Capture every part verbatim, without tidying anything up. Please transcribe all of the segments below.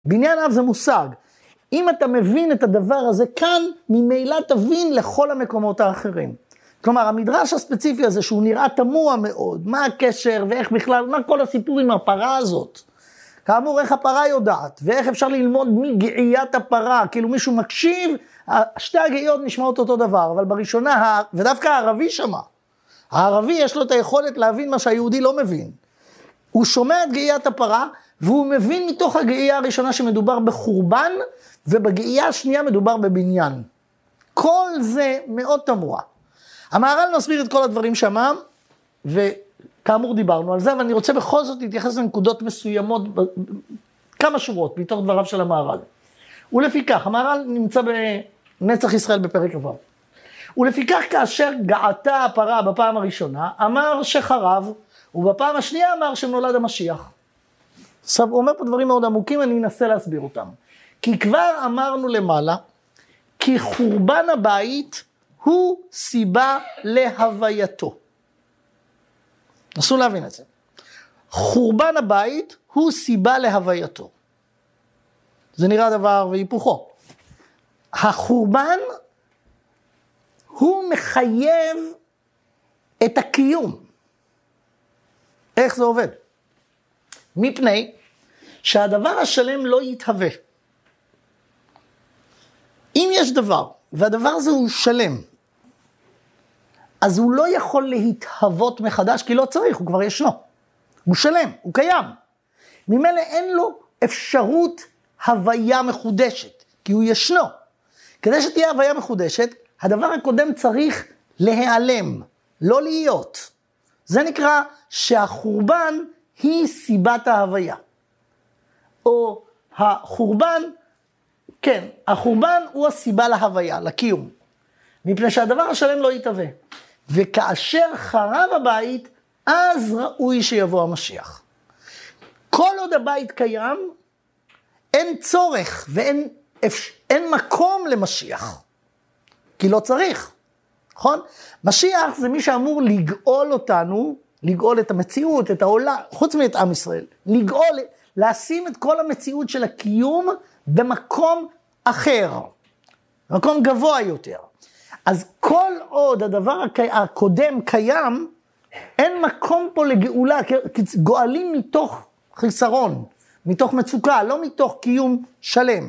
בניין אב זה מושג. אם אתה מבין את הדבר הזה כאן, ממילא תבין לכל המקומות האחרים. כלומר, המדרש הספציפי הזה, שהוא נראה תמוה מאוד, מה הקשר ואיך בכלל, מה כל הסיפור עם הפרה הזאת? כאמור, איך הפרה יודעת, ואיך אפשר ללמוד מגאיית הפרה, כאילו מישהו מקשיב, שתי הגאיות נשמעות אותו דבר, אבל בראשונה, ודווקא הערבי שמע, הערבי יש לו את היכולת להבין מה שהיהודי לא מבין. הוא שומע את גאיית הפרה, והוא מבין מתוך הגאייה הראשונה שמדובר בחורבן, ובגאייה השנייה מדובר בבניין. כל זה מאוד תמוה. המהר"ל מסביר את כל הדברים שמה, וכאמור דיברנו על זה, אבל אני רוצה בכל זאת להתייחס לנקודות מסוימות, כמה שורות מתוך דבריו של המהר"ל. ולפיכך, המהר"ל נמצא בנצח ישראל בפרק ו'. ולפיכך כאשר געתה הפרה בפעם הראשונה, אמר שחרב, ובפעם השנייה אמר שנולד המשיח. עכשיו, הוא אומר פה דברים מאוד עמוקים, אני אנסה להסביר אותם. כי כבר אמרנו למעלה, כי חורבן הבית הוא סיבה להווייתו. נסו להבין את זה. חורבן הבית הוא סיבה להווייתו. זה נראה דבר והיפוכו. החורבן הוא מחייב את הקיום. איך זה עובד? מפני שהדבר השלם לא יתהווה. אם יש דבר, והדבר הזה הוא שלם, אז הוא לא יכול להתהוות מחדש, כי לא צריך, הוא כבר ישנו. הוא שלם, הוא קיים. ממילא אין לו אפשרות הוויה מחודשת, כי הוא ישנו. כדי שתהיה הוויה מחודשת, הדבר הקודם צריך להיעלם, לא להיות. זה נקרא שהחורבן היא סיבת ההוויה. או החורבן, כן, החורבן הוא הסיבה להוויה, לקיום. מפני שהדבר השלם לא יתהווה. וכאשר חרב הבית, אז ראוי שיבוא המשיח. כל עוד הבית קיים, אין צורך ואין אין מקום למשיח. כי לא צריך. נכון? משיח זה מי שאמור לגאול אותנו, לגאול את המציאות, את העולם, חוץ מאת עם ישראל. לגאול, לשים את כל המציאות של הקיום במקום אחר. במקום גבוה יותר. אז כל עוד הדבר הקודם קיים, אין מקום פה לגאולה, כי גואלים מתוך חיסרון, מתוך מצוקה, לא מתוך קיום שלם.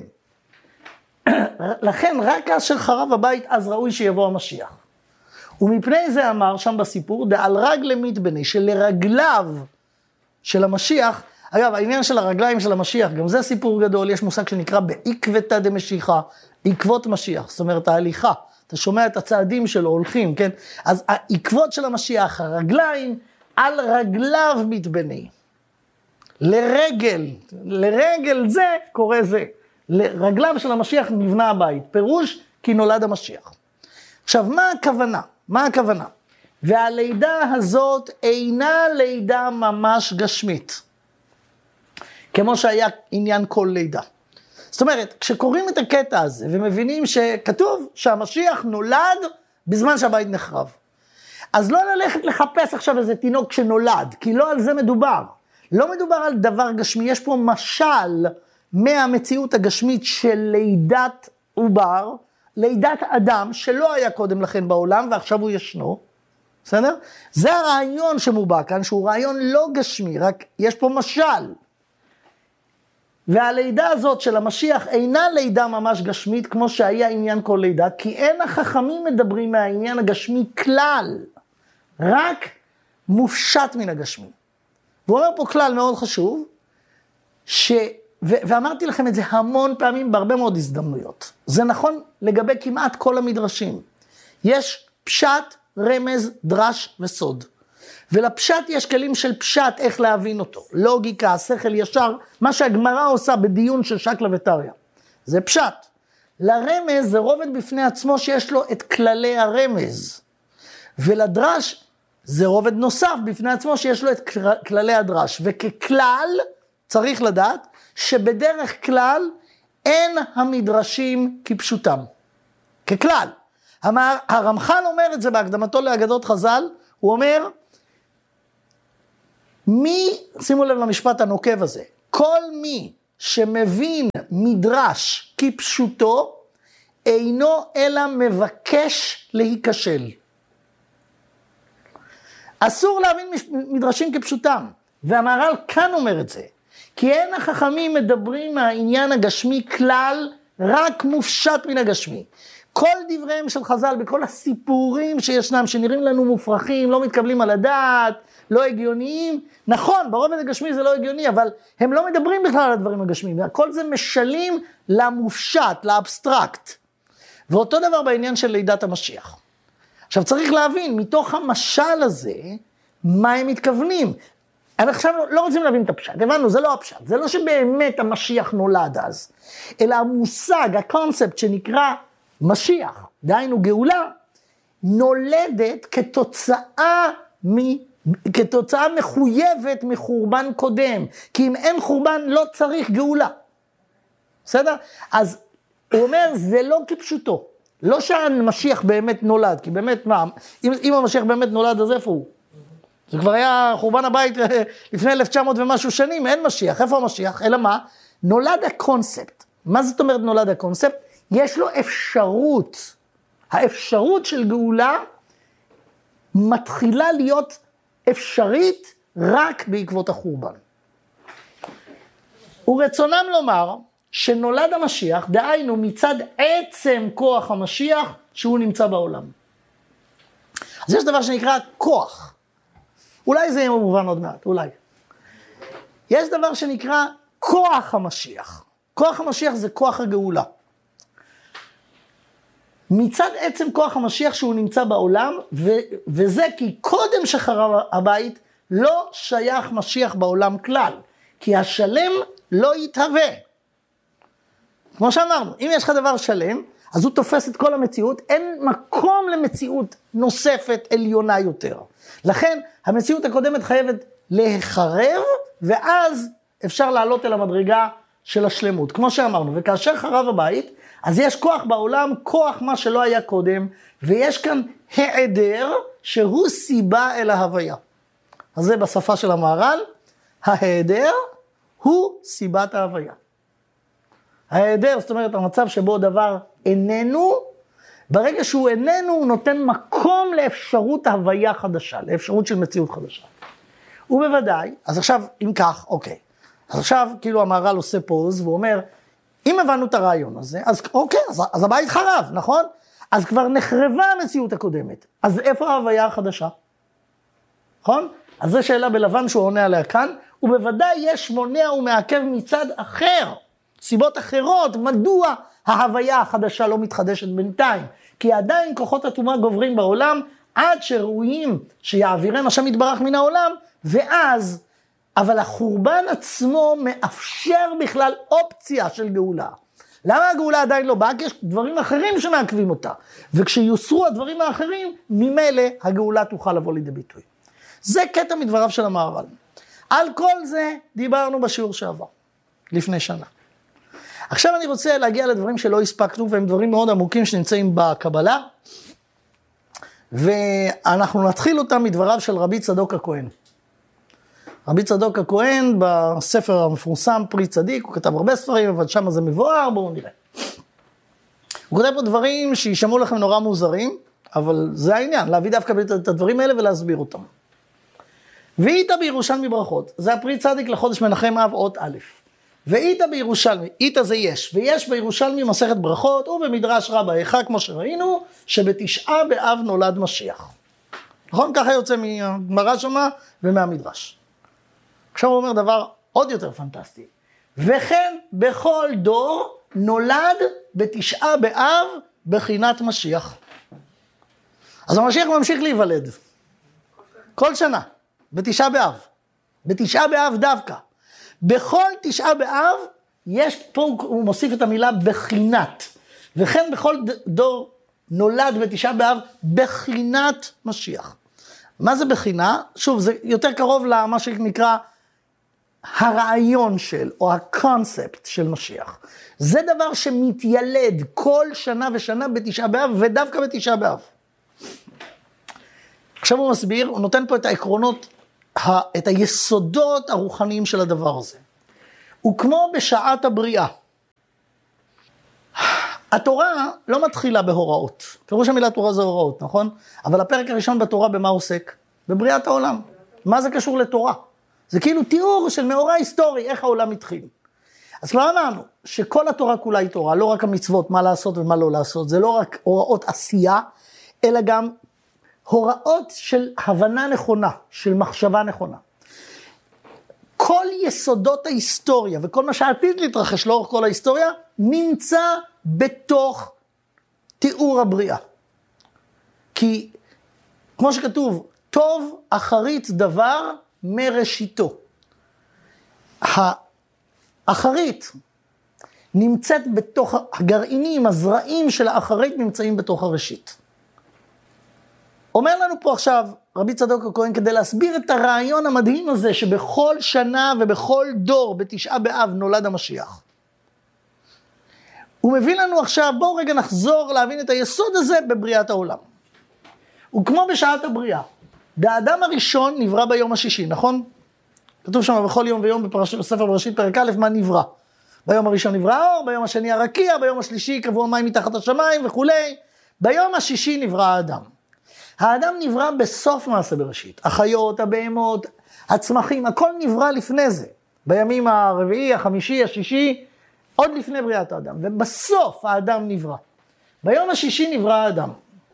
לכן רק כאשר חרב הבית, אז ראוי שיבוא המשיח. ומפני זה אמר שם בסיפור, דעל רגלי מתבני, שלרגליו של המשיח, אגב, העניין של הרגליים של המשיח, גם זה סיפור גדול, יש מושג שנקרא בעקבתא דמשיחא, עקבות משיח, זאת אומרת ההליכה, אתה שומע את הצעדים שלו הולכים, כן? אז העקבות של המשיח, הרגליים, על רגליו מתבני. לרגל, לרגל זה קורה זה. לרגליו של המשיח נבנה הבית, פירוש כי נולד המשיח. עכשיו, מה הכוונה? מה הכוונה? והלידה הזאת אינה לידה ממש גשמית. כמו שהיה עניין כל לידה. זאת אומרת, כשקוראים את הקטע הזה ומבינים שכתוב שהמשיח נולד בזמן שהבית נחרב. אז לא ללכת לחפש עכשיו איזה תינוק שנולד, כי לא על זה מדובר. לא מדובר על דבר גשמי, יש פה משל מהמציאות הגשמית של לידת עובר, לידת אדם שלא היה קודם לכן בעולם ועכשיו הוא ישנו. בסדר? זה הרעיון שמובא כאן, שהוא רעיון לא גשמי, רק יש פה משל. והלידה הזאת של המשיח אינה לידה ממש גשמית, כמו שהיה עניין כל לידה, כי אין החכמים מדברים מהעניין הגשמי כלל, רק מופשט מן הגשמי. והוא אומר פה כלל מאוד חשוב, ש... ו... ואמרתי לכם את זה המון פעמים בהרבה מאוד הזדמנויות. זה נכון לגבי כמעט כל המדרשים. יש פשט, רמז, דרש וסוד. ולפשט יש כלים של פשט איך להבין אותו. לוגיקה, שכל ישר, מה שהגמרא עושה בדיון של שקלא וטריא. זה פשט. לרמז זה רובד בפני עצמו שיש לו את כללי הרמז. ולדרש זה רובד נוסף בפני עצמו שיש לו את כללי הדרש. וככלל צריך לדעת שבדרך כלל אין המדרשים כפשוטם. ככלל. הרמח"ל אומר את זה בהקדמתו לאגדות חז"ל, הוא אומר, מי, שימו לב למשפט הנוקב הזה, כל מי שמבין מדרש כפשוטו, אינו אלא מבקש להיכשל. אסור להבין מדרשים כפשוטם, והמהר"ל כאן אומר את זה, כי אין החכמים מדברים מהעניין הגשמי כלל, רק מופשט מן הגשמי. כל דבריהם של חז"ל, בכל הסיפורים שישנם, שנראים לנו מופרכים, לא מתקבלים על הדעת, לא הגיוניים, נכון, ברובד הגשמי זה לא הגיוני, אבל הם לא מדברים בכלל על הדברים הגשמיים, והכל זה משלים למופשט, לאבסטרקט. ואותו דבר בעניין של לידת המשיח. עכשיו צריך להבין, מתוך המשל הזה, מה הם מתכוונים. אנחנו עכשיו לא רוצים להבין את הפשט, הבנו, זה לא הפשט, זה לא שבאמת המשיח נולד אז, אלא המושג, הקונספט שנקרא משיח, דהיינו גאולה, נולדת כתוצאה, מ, כתוצאה מחויבת מחורבן קודם, כי אם אין חורבן לא צריך גאולה, בסדר? אז הוא אומר, זה לא כפשוטו, לא שהמשיח באמת נולד, כי באמת מה, אם, אם המשיח באמת נולד, אז איפה הוא? זה כבר היה חורבן הבית לפני אלף תשע מאות ומשהו שנים, אין משיח, איפה המשיח? אלא מה? נולד הקונספט. מה זאת אומרת נולד הקונספט? יש לו אפשרות, האפשרות של גאולה מתחילה להיות אפשרית רק בעקבות החורבן. ורצונם לומר שנולד המשיח, דהיינו מצד עצם כוח המשיח שהוא נמצא בעולם. אז יש דבר שנקרא כוח. אולי זה יהיה מובן עוד מעט, אולי. יש דבר שנקרא כוח המשיח. כוח המשיח זה כוח הגאולה. מצד עצם כוח המשיח שהוא נמצא בעולם, ו- וזה כי קודם שחרב הבית לא שייך משיח בעולם כלל, כי השלם לא יתהווה. כמו שאמרנו, אם יש לך דבר שלם, אז הוא תופס את כל המציאות, אין מקום למציאות נוספת עליונה יותר. לכן המציאות הקודמת חייבת להיחרב, ואז אפשר לעלות אל המדרגה של השלמות. כמו שאמרנו, וכאשר חרב הבית, אז יש כוח בעולם, כוח מה שלא היה קודם, ויש כאן העדר שהוא סיבה אל ההוויה. אז זה בשפה של המהר"ל, ההעדר הוא סיבת ההוויה. ההעדר, זאת אומרת, המצב שבו דבר איננו, ברגע שהוא איננו, הוא נותן מקום לאפשרות ההוויה חדשה, לאפשרות של מציאות חדשה. ובוודאי, אז עכשיו, אם כך, אוקיי. אז עכשיו, כאילו המהר"ל עושה פוז, והוא אומר, אם הבנו את הרעיון הזה, אז אוקיי, אז, אז הבית חרב, נכון? אז כבר נחרבה המציאות הקודמת. אז איפה ההוויה החדשה? נכון? אז זו שאלה בלבן שהוא עונה עליה כאן, ובוודאי יש מונע ומעכב מצד אחר, סיבות אחרות, מדוע ההוויה החדשה לא מתחדשת בינתיים? כי עדיין כוחות הטומאה גוברים בעולם, עד שראויים שיעבירם השם יתברך מן העולם, ואז, אבל החורבן עצמו מאפשר בכלל אופציה של גאולה. למה הגאולה עדיין לא באה? כי יש דברים אחרים שמעכבים אותה. וכשיוסרו הדברים האחרים, ממילא הגאולה תוכל לבוא לידי ביטוי. זה קטע מדבריו של המהר"ל. על כל זה דיברנו בשיעור שעבר, לפני שנה. עכשיו אני רוצה להגיע לדברים שלא הספקנו, והם דברים מאוד עמוקים שנמצאים בקבלה, ואנחנו נתחיל אותם מדבריו של רבי צדוק הכהן. רבי צדוק הכהן בספר המפורסם פרי צדיק, הוא כתב הרבה ספרים, אבל שם זה מבואר, בואו נראה. הוא כותב פה דברים שישמעו לכם נורא מוזרים, אבל זה העניין, להביא דווקא את הדברים האלה ולהסביר אותם. ואיתה בירושלמי ברכות, זה הפרי צדיק לחודש מנחם אב אות א'. ואיתה בירושלמי, איתה זה יש, ויש בירושלמי מסכת ברכות, ובמדרש רבה איכה, כמו שראינו, שבתשעה באב נולד משיח. נכון? ככה יוצא מהגמרא שמה ומהמדרש. עכשיו הוא אומר דבר עוד יותר פנטסטי. וכן בכל דור נולד בתשעה באב בחינת משיח. אז המשיח ממשיך להיוולד. כל שנה, בתשעה באב. בתשעה באב דווקא. בכל תשעה באב, יש פה, הוא מוסיף את המילה בחינת. וכן בכל דור נולד בתשעה באב בחינת משיח. מה זה בחינה? שוב, זה יותר קרוב למה שנקרא הרעיון של, או הקונספט של משיח. זה דבר שמתיילד כל שנה ושנה בתשעה באב, ודווקא בתשעה באב. עכשיו הוא מסביר, הוא נותן פה את העקרונות, את היסודות הרוחניים של הדבר הזה. וכמו בשעת הבריאה. התורה לא מתחילה בהוראות. פירוש המילה תורה זה הוראות, נכון? אבל הפרק הראשון בתורה במה עוסק? בבריאת העולם. מה זה קשור לתורה? זה כאילו תיאור של מאורע היסטורי, איך העולם התחיל. אז כבר אמרנו שכל התורה כולה היא תורה, לא רק המצוות, מה לעשות ומה לא לעשות, זה לא רק הוראות עשייה, אלא גם הוראות של הבנה נכונה, של מחשבה נכונה. כל יסודות ההיסטוריה וכל מה שעתיד להתרחש לאורך כל ההיסטוריה, נמצא בתוך תיאור הבריאה. כי כמו שכתוב, טוב אחרית דבר מראשיתו. האחרית נמצאת בתוך הגרעינים, הזרעים של האחרית נמצאים בתוך הראשית. אומר לנו פה עכשיו רבי צדוק הכהן כדי להסביר את הרעיון המדהים הזה שבכל שנה ובכל דור בתשעה באב נולד המשיח. הוא מביא לנו עכשיו, בואו רגע נחזור להבין את היסוד הזה בבריאת העולם. וכמו בשעת הבריאה, האדם הראשון נברא ביום השישי, נכון? כתוב שם בכל יום ויום בפרש... בספר בראשית פרק א' מה נברא. ביום הראשון נברא האור, ביום השני הרקיע, ביום השלישי קבעו המים מתחת השמיים וכולי. ביום השישי נברא האדם. האדם נברא בסוף מעשה בראשית. החיות, הבהמות, הצמחים, הכל נברא לפני זה. בימים הרביעי, החמישי, השישי, עוד לפני בריאת האדם. ובסוף האדם נברא. ביום השישי נברא האדם.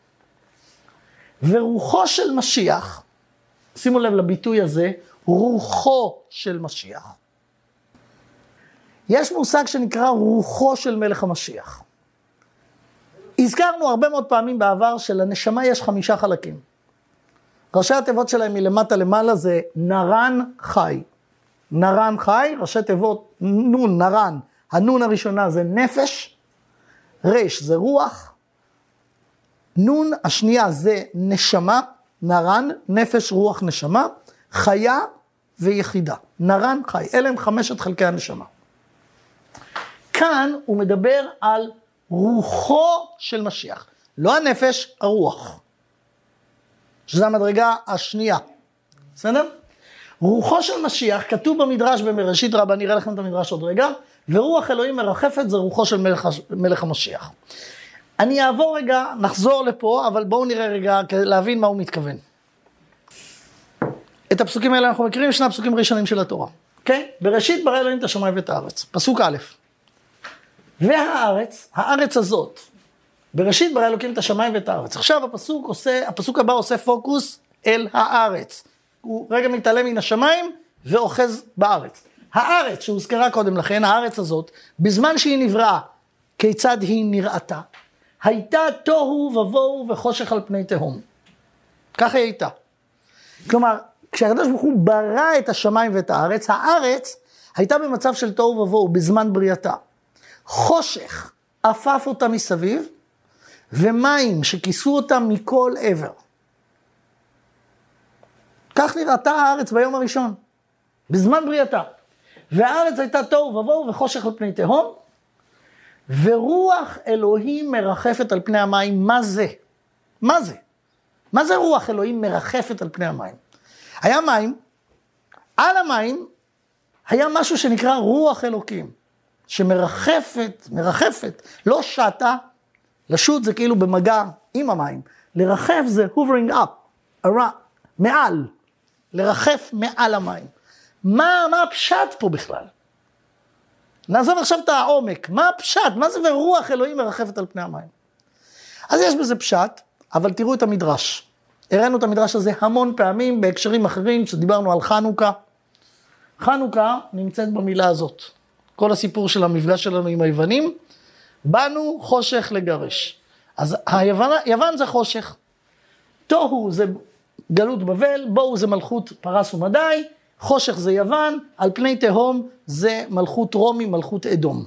ורוחו של משיח, שימו לב לביטוי הזה, רוחו של משיח. יש מושג שנקרא רוחו של מלך המשיח. הזכרנו הרבה מאוד פעמים בעבר שלנשמה יש חמישה חלקים. ראשי התיבות שלהם מלמטה למעלה זה נרן חי. נרן חי, ראשי תיבות נון, נרן. הנון הראשונה זה נפש, רש זה רוח, נון השנייה זה נשמה, נרן, נפש, רוח, נשמה, חיה ויחידה. נרן חי, אלה הם חמשת חלקי הנשמה. כאן הוא מדבר על רוחו של משיח, לא הנפש, הרוח. שזו המדרגה השנייה. בסדר? רוחו של משיח, כתוב במדרש במראשית רבה, נראה לכם את המדרש עוד רגע, ורוח אלוהים מרחפת זה רוחו של מלך, מלך המשיח. אני אעבור רגע, נחזור לפה, אבל בואו נראה רגע כדי להבין מה הוא מתכוון. את הפסוקים האלה אנחנו מכירים, שני הפסוקים ראשונים של התורה. אוקיי? בראשית ברא אלוהים את השמיים ואת הארץ. פסוק א'. והארץ, הארץ הזאת, בראשית ברא אלוקים את השמיים ואת הארץ. עכשיו הפסוק עושה, הפסוק הבא עושה פוקוס אל הארץ. הוא רגע מתעלם מן השמיים ואוחז בארץ. הארץ שהוזכרה קודם לכן, הארץ הזאת, בזמן שהיא נבראה, כיצד היא נראתה? הייתה תוהו ובוהו וחושך על פני תהום. ככה היא הייתה. כלומר, כשהקדוש ברוך הוא ברא את השמיים ואת הארץ, הארץ הייתה במצב של תוהו ובוהו בזמן בריאתה. חושך אפף אותה מסביב, ומים שכיסו אותה מכל עבר. כך נראתה הארץ ביום הראשון, בזמן בריאתה. והארץ הייתה תוהו ובוהו וחושך על פני תהום, ורוח אלוהים מרחפת על פני המים. מה זה? מה זה? מה זה רוח אלוהים מרחפת על פני המים? היה מים, על המים היה משהו שנקרא רוח אלוקים, שמרחפת, מרחפת, לא שטה, לשוט זה כאילו במגע עם המים, לרחף זה hovering up, מעל, לרחף מעל המים. מה, מה הפשט פה בכלל? נעזוב עכשיו את העומק, מה הפשט? מה זה ורוח אלוהים מרחפת על פני המים? אז יש בזה פשט, אבל תראו את המדרש. הראינו את המדרש הזה המון פעמים בהקשרים אחרים, שדיברנו על חנוכה. חנוכה נמצאת במילה הזאת. כל הסיפור של המפגש שלנו עם היוונים, באנו חושך לגרש. אז היוון, יוון זה חושך. תוהו זה גלות בבל, בואו זה מלכות פרס ומדי, חושך זה יוון, על פני תהום זה מלכות רומי, מלכות אדום.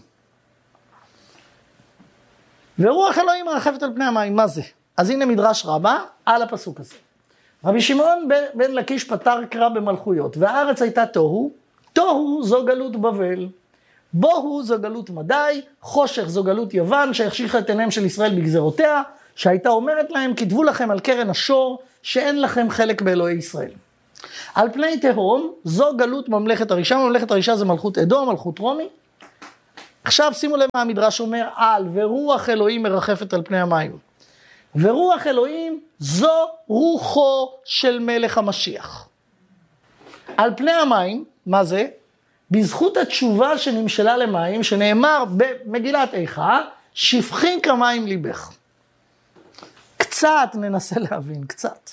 ורוח אלוהים מרחפת על פני המים, מה זה? אז הנה מדרש רבה על הפסוק הזה. רבי שמעון בן לקיש פתר קרא במלכויות, והארץ הייתה תוהו, תוהו זו גלות בבל, בוהו זו גלות מדי, חושך זו גלות יוון, שהחשיכה את עיניהם של ישראל בגזרותיה, שהייתה אומרת להם, כתבו לכם על קרן השור, שאין לכם חלק באלוהי ישראל. על פני תהום, זו גלות ממלכת הרישה, ממלכת הרישה זה מלכות אדום, מלכות רומי. עכשיו שימו לב מה המדרש אומר, על ורוח אלוהים מרחפת על פני המים. ורוח אלוהים זו רוחו של מלך המשיח. על פני המים, מה זה? בזכות התשובה שנמשלה למים, שנאמר במגילת איכה, שפכי כמים ליבך. קצת ננסה להבין, קצת.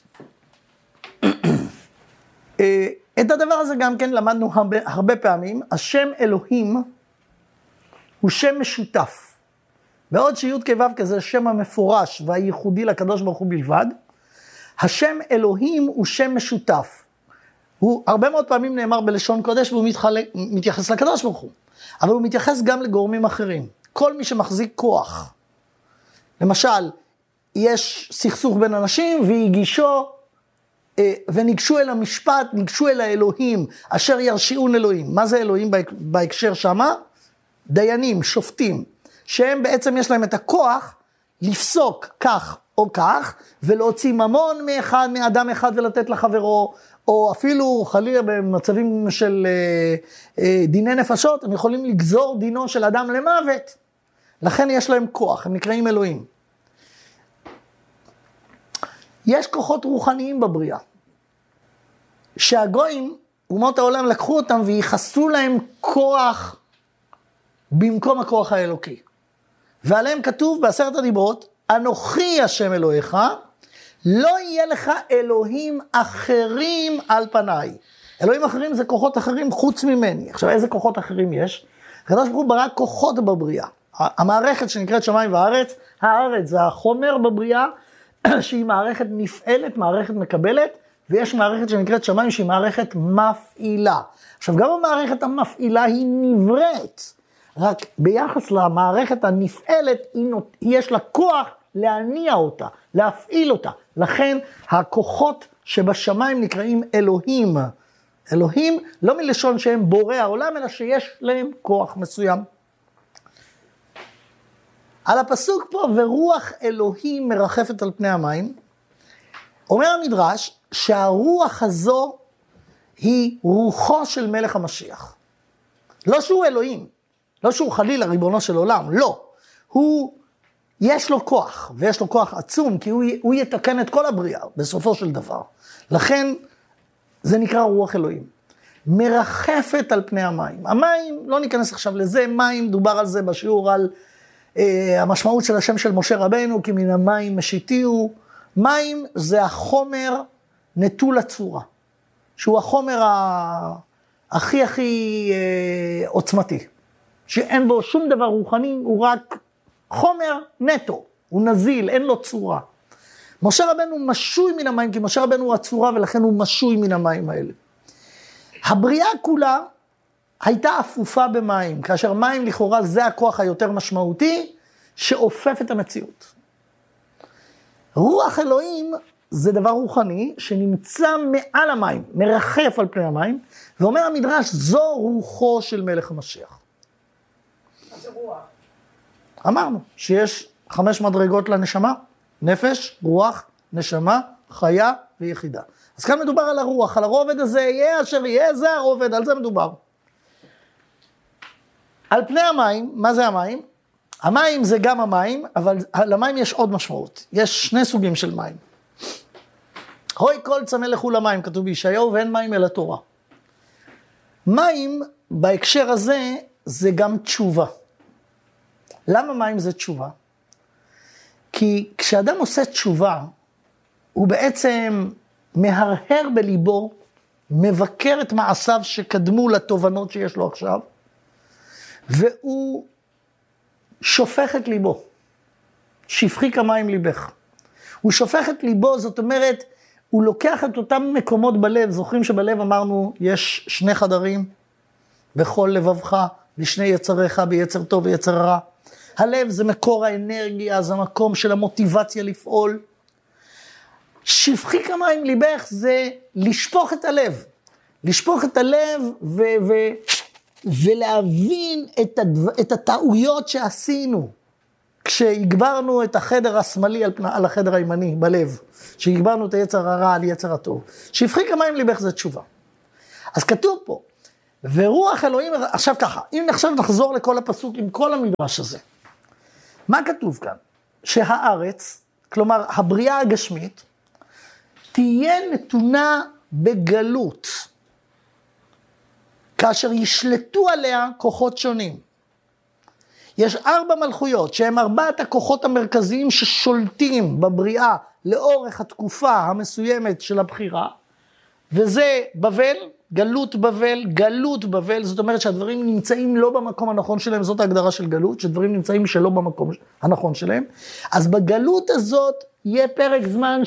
את הדבר הזה גם כן למדנו הרבה, הרבה פעמים, השם אלוהים הוא שם משותף. בעוד שי' כו' כזה שם המפורש והייחודי לקדוש ברוך הוא בלבד, השם אלוהים הוא שם משותף. הוא הרבה מאוד פעמים נאמר בלשון קודש והוא מתחלק, מתייחס לקדוש ברוך הוא, אבל הוא מתייחס גם לגורמים אחרים. כל מי שמחזיק כוח, למשל, יש סכסוך בין אנשים והגישו, וניגשו אל המשפט, ניגשו אל האלוהים, אשר ירשיעון אלוהים. מה זה אלוהים בהקשר שמה? דיינים, שופטים, שהם בעצם יש להם את הכוח לפסוק כך או כך, ולהוציא ממון מאחד, מאדם אחד ולתת לחברו, או אפילו חלילה במצבים של אה, אה, דיני נפשות, הם יכולים לגזור דינו של אדם למוות. לכן יש להם כוח, הם נקראים אלוהים. יש כוחות רוחניים בבריאה, שהגויים, אומות העולם לקחו אותם וייחסו להם כוח במקום הכוח האלוקי. ועליהם כתוב בעשרת הדיברות, אנוכי השם אלוהיך, לא יהיה לך אלוהים אחרים על פניי. אלוהים אחרים זה כוחות אחרים חוץ ממני. עכשיו איזה כוחות אחרים יש? הקדוש ברוך הוא ברא כוחות בבריאה. המערכת שנקראת שמיים וארץ, הארץ זה החומר בבריאה, שהיא מערכת נפעלת, מערכת מקבלת, ויש מערכת שנקראת שמיים שהיא מערכת מפעילה. עכשיו גם המערכת המפעילה היא נבראת, רק ביחס למערכת הנפעלת, יש לה כוח להניע אותה, להפעיל אותה. לכן הכוחות שבשמיים נקראים אלוהים. אלוהים לא מלשון שהם בורא העולם, אלא שיש להם כוח מסוים. על הפסוק פה, ורוח אלוהים מרחפת על פני המים, אומר המדרש שהרוח הזו היא רוחו של מלך המשיח. לא שהוא אלוהים, לא שהוא חלילה ריבונו של עולם, לא. הוא, יש לו כוח, ויש לו כוח עצום, כי הוא, הוא יתקן את כל הבריאה בסופו של דבר. לכן זה נקרא רוח אלוהים. מרחפת על פני המים. המים, לא ניכנס עכשיו לזה, מים, דובר על זה בשיעור על אה, המשמעות של השם של משה רבנו, כי מן המים משיתיהו. מים זה החומר נטול הצורה, שהוא החומר ה... הכי הכי אה, עוצמתי, שאין בו שום דבר רוחני, הוא רק חומר נטו, הוא נזיל, אין לו צורה. משה רבנו משוי מן המים, כי משה רבנו הוא הצורה, ולכן הוא משוי מן המים האלה. הבריאה כולה הייתה אפופה במים, כאשר מים לכאורה זה הכוח היותר משמעותי, שאופף את המציאות. רוח אלוהים זה דבר רוחני, שנמצא מעל המים, מרחף על פני המים, ואומר המדרש, זו רוחו של מלך המשיח. מה זה רוח? אמרנו, שיש חמש מדרגות לנשמה, נפש, רוח, נשמה, חיה ויחידה. אז כאן מדובר על הרוח, על הרובד הזה, יהיה אשר יהיה, זה הרובד, על זה מדובר. על פני המים, מה זה המים? המים זה גם המים, אבל למים יש עוד משמעות. יש שני סוגים של מים. הוי כל צמא לכו למים, כתוב בישעיהו, ואין מים אל התורה. מים, בהקשר הזה, זה גם תשובה. למה מים זה תשובה? כי כשאדם עושה תשובה, הוא בעצם מהרהר בליבו, מבקר את מעשיו שקדמו לתובנות שיש לו עכשיו, והוא שופך את ליבו. שפכי כמים ליבך. הוא שופך את ליבו, זאת אומרת, הוא לוקח את אותם מקומות בלב, זוכרים שבלב אמרנו, יש שני חדרים, בכל לבבך, לשני יצריך, ביצר טוב ויצר רע. הלב זה מקור האנרגיה, זה המקום של המוטיבציה לפעול. שפכי כמים ליבך זה לשפוך את הלב. לשפוך את הלב ו... ו- ולהבין את, הדו... את הטעויות שעשינו. כשהגברנו את החדר השמאלי על, על החדר הימני, בלב, שהגברנו את היצר הרע על יצר הטוב, שהפחיק המים ליבך זה תשובה. אז כתוב פה, ורוח אלוהים, עכשיו ככה, אם עכשיו נחזור לכל הפסוק עם כל המדרש הזה, מה כתוב כאן? שהארץ, כלומר הבריאה הגשמית, תהיה נתונה בגלות, כאשר ישלטו עליה כוחות שונים. יש ארבע מלכויות, שהם ארבעת הכוחות המרכזיים ששולטים בבריאה לאורך התקופה המסוימת של הבחירה, וזה בבל, גלות בבל, גלות בבל, זאת אומרת שהדברים נמצאים לא במקום הנכון שלהם, זאת ההגדרה של גלות, שדברים נמצאים שלא במקום הנכון שלהם. אז בגלות הזאת יהיה פרק זמן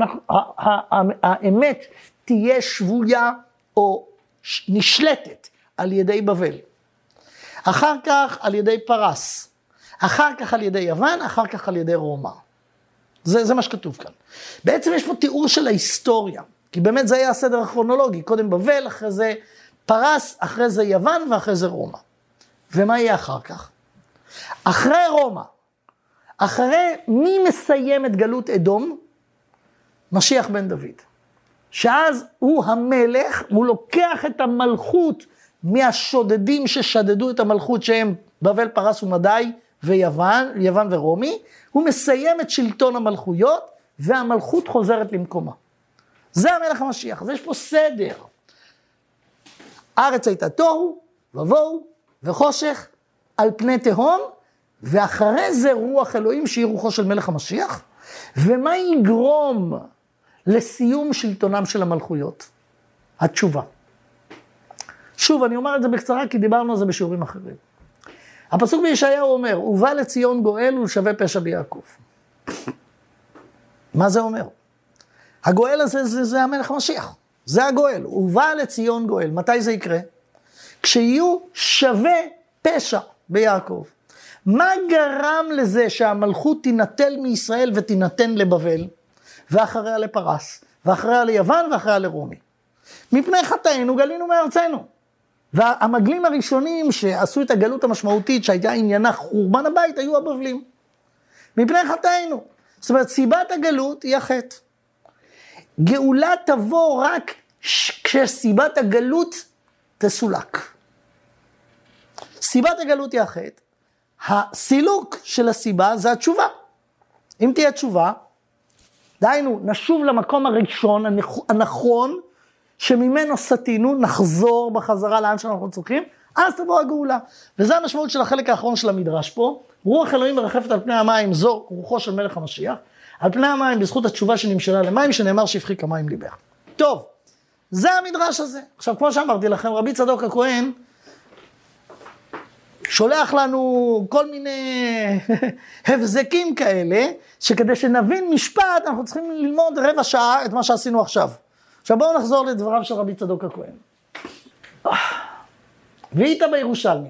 שהאמת תהיה שבויה או נשלטת על ידי בבל. אחר כך על ידי פרס, אחר כך על ידי יוון, אחר כך על ידי רומא. זה, זה מה שכתוב כאן. בעצם יש פה תיאור של ההיסטוריה, כי באמת זה היה הסדר הכרונולוגי, קודם בבל, אחרי זה פרס, אחרי זה יוון ואחרי זה רומא. ומה יהיה אחר כך? אחרי רומא, אחרי מי מסיים את גלות אדום? משיח בן דוד. שאז הוא המלך, הוא לוקח את המלכות מהשודדים ששדדו את המלכות שהם בבל, פרס ומדי ויוון, יוון ורומי, הוא מסיים את שלטון המלכויות והמלכות חוזרת למקומה. זה המלך המשיח, אז יש פה סדר. ארץ הייתה תוהו, ובוהו וחושך על פני תהום, ואחרי זה רוח אלוהים שהיא רוחו של מלך המשיח, ומה יגרום לסיום שלטונם של המלכויות? התשובה. שוב, אני אומר את זה בקצרה, כי דיברנו על זה בשיעורים אחרים. הפסוק בישעיהו אומר, ובא לציון גואל ולשווה פשע ביעקב. מה זה אומר? הגואל הזה זה, זה המלך המשיח. זה הגואל. ובא לציון גואל. מתי זה יקרה? כשיהיו שווה פשע ביעקב. מה גרם לזה שהמלכות תינטל מישראל ותינתן לבבל, ואחריה לפרס, ואחריה ליוון ואחריה לרומי? מפני חטאינו גלינו מארצנו. והמגלים הראשונים שעשו את הגלות המשמעותית, שהייתה עניינה חורבן הבית, היו הבבלים. מפני חטאינו. זאת אומרת, סיבת הגלות היא החטא. גאולה תבוא רק כשסיבת הגלות תסולק. סיבת הגלות היא החטא. הסילוק של הסיבה זה התשובה. אם תהיה תשובה, דהיינו, נשוב למקום הראשון, הנכון, שממנו סתינו, נחזור בחזרה לאן שאנחנו צריכים, אז תבוא הגאולה. וזה המשמעות של החלק האחרון של המדרש פה. רוח אלוהים מרחפת על פני המים, זו רוחו של מלך המשיח. על פני המים בזכות התשובה שנמשלה למים, שנאמר שהפחיק המים ליבך. טוב, זה המדרש הזה. עכשיו, כמו שאמרתי לכם, רבי צדוק הכהן, שולח לנו כל מיני הבזקים כאלה, שכדי שנבין משפט, אנחנו צריכים ללמוד רבע שעה את מה שעשינו עכשיו. עכשיו בואו נחזור לדבריו של רבי צדוק הכהן. והיית בירושלמי.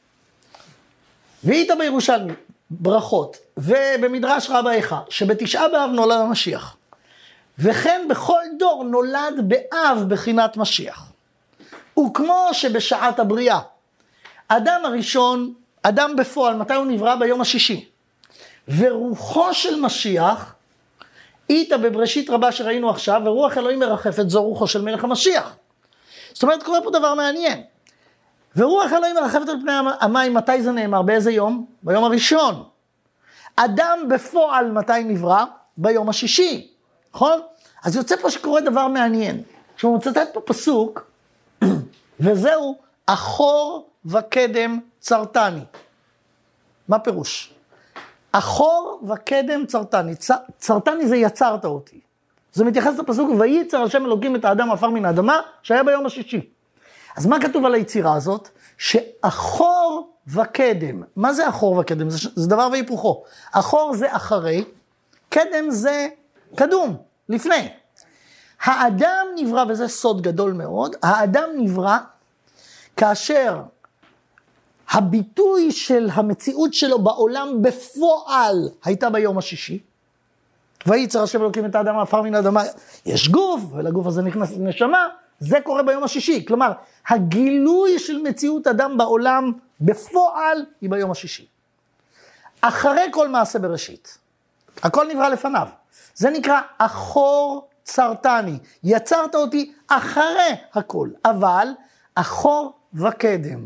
והיית בירושלמי, ברכות, ובמדרש רבה איכה, שבתשעה באב נולד המשיח. וכן בכל דור נולד באב בחינת משיח. וכמו שבשעת הבריאה, אדם הראשון, אדם בפועל, מתי הוא נברא? ביום השישי. ורוחו של משיח, איתה בבראשית רבה שראינו עכשיו, ורוח אלוהים מרחפת, זו רוחו של מלך המשיח. זאת אומרת, קורה פה דבר מעניין. ורוח אלוהים מרחפת על פני המים, מתי זה נאמר? באיזה יום? ביום הראשון. אדם בפועל מתי נברא? ביום השישי. נכון? אז יוצא פה שקורה דבר מעניין. כשהוא מצטט פה פסוק, וזהו, אחור וקדם צרתני. מה פירוש? אחור וקדם צרתני. צרתני זה יצרת אותי. זה מתייחס לפסוק, וייצר השם אלוקים את האדם עפר מן האדמה, שהיה ביום השישי. אז מה כתוב על היצירה הזאת? שאחור וקדם. מה זה אחור וקדם? זה, זה דבר והיפוכו. אחור זה אחרי, קדם זה קדום, לפני. האדם נברא, וזה סוד גדול מאוד, האדם נברא כאשר הביטוי של המציאות שלו בעולם בפועל הייתה ביום השישי. וייצר השם אלוקים את האדם עפר מן האדמה, יש גוף, ולגוף הזה נכנס נשמה, זה קורה ביום השישי. כלומר, הגילוי של מציאות אדם בעולם בפועל היא ביום השישי. אחרי כל מעשה בראשית. הכל נברא לפניו. זה נקרא אחור צרתני. יצרת אותי אחרי הכל, אבל אחור וקדם.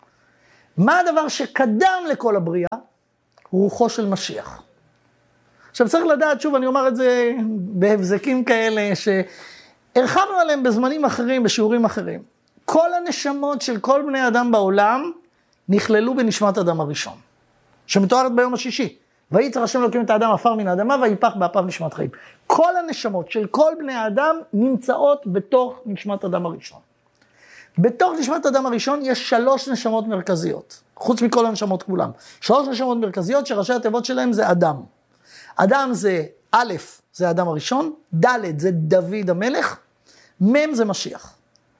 מה הדבר שקדם לכל הבריאה? הוא רוחו של משיח. עכשיו צריך לדעת, שוב אני אומר את זה בהבזקים כאלה, שהרחבנו עליהם בזמנים אחרים, בשיעורים אחרים. כל הנשמות של כל בני אדם בעולם נכללו בנשמת אדם הראשון, שמתוארת ביום השישי. ויצר השם אלוקים את האדם עפר מן האדמה, ויפח באפיו נשמת חיים. כל הנשמות של כל בני האדם נמצאות בתוך נשמת אדם הראשון. בתוך נשמת אדם הראשון יש שלוש נשמות מרכזיות, חוץ מכל הנשמות כולם. שלוש נשמות מרכזיות שראשי התיבות שלהם זה אדם. אדם זה א', זה האדם הראשון, ד' זה דוד המלך, מ' זה משיח.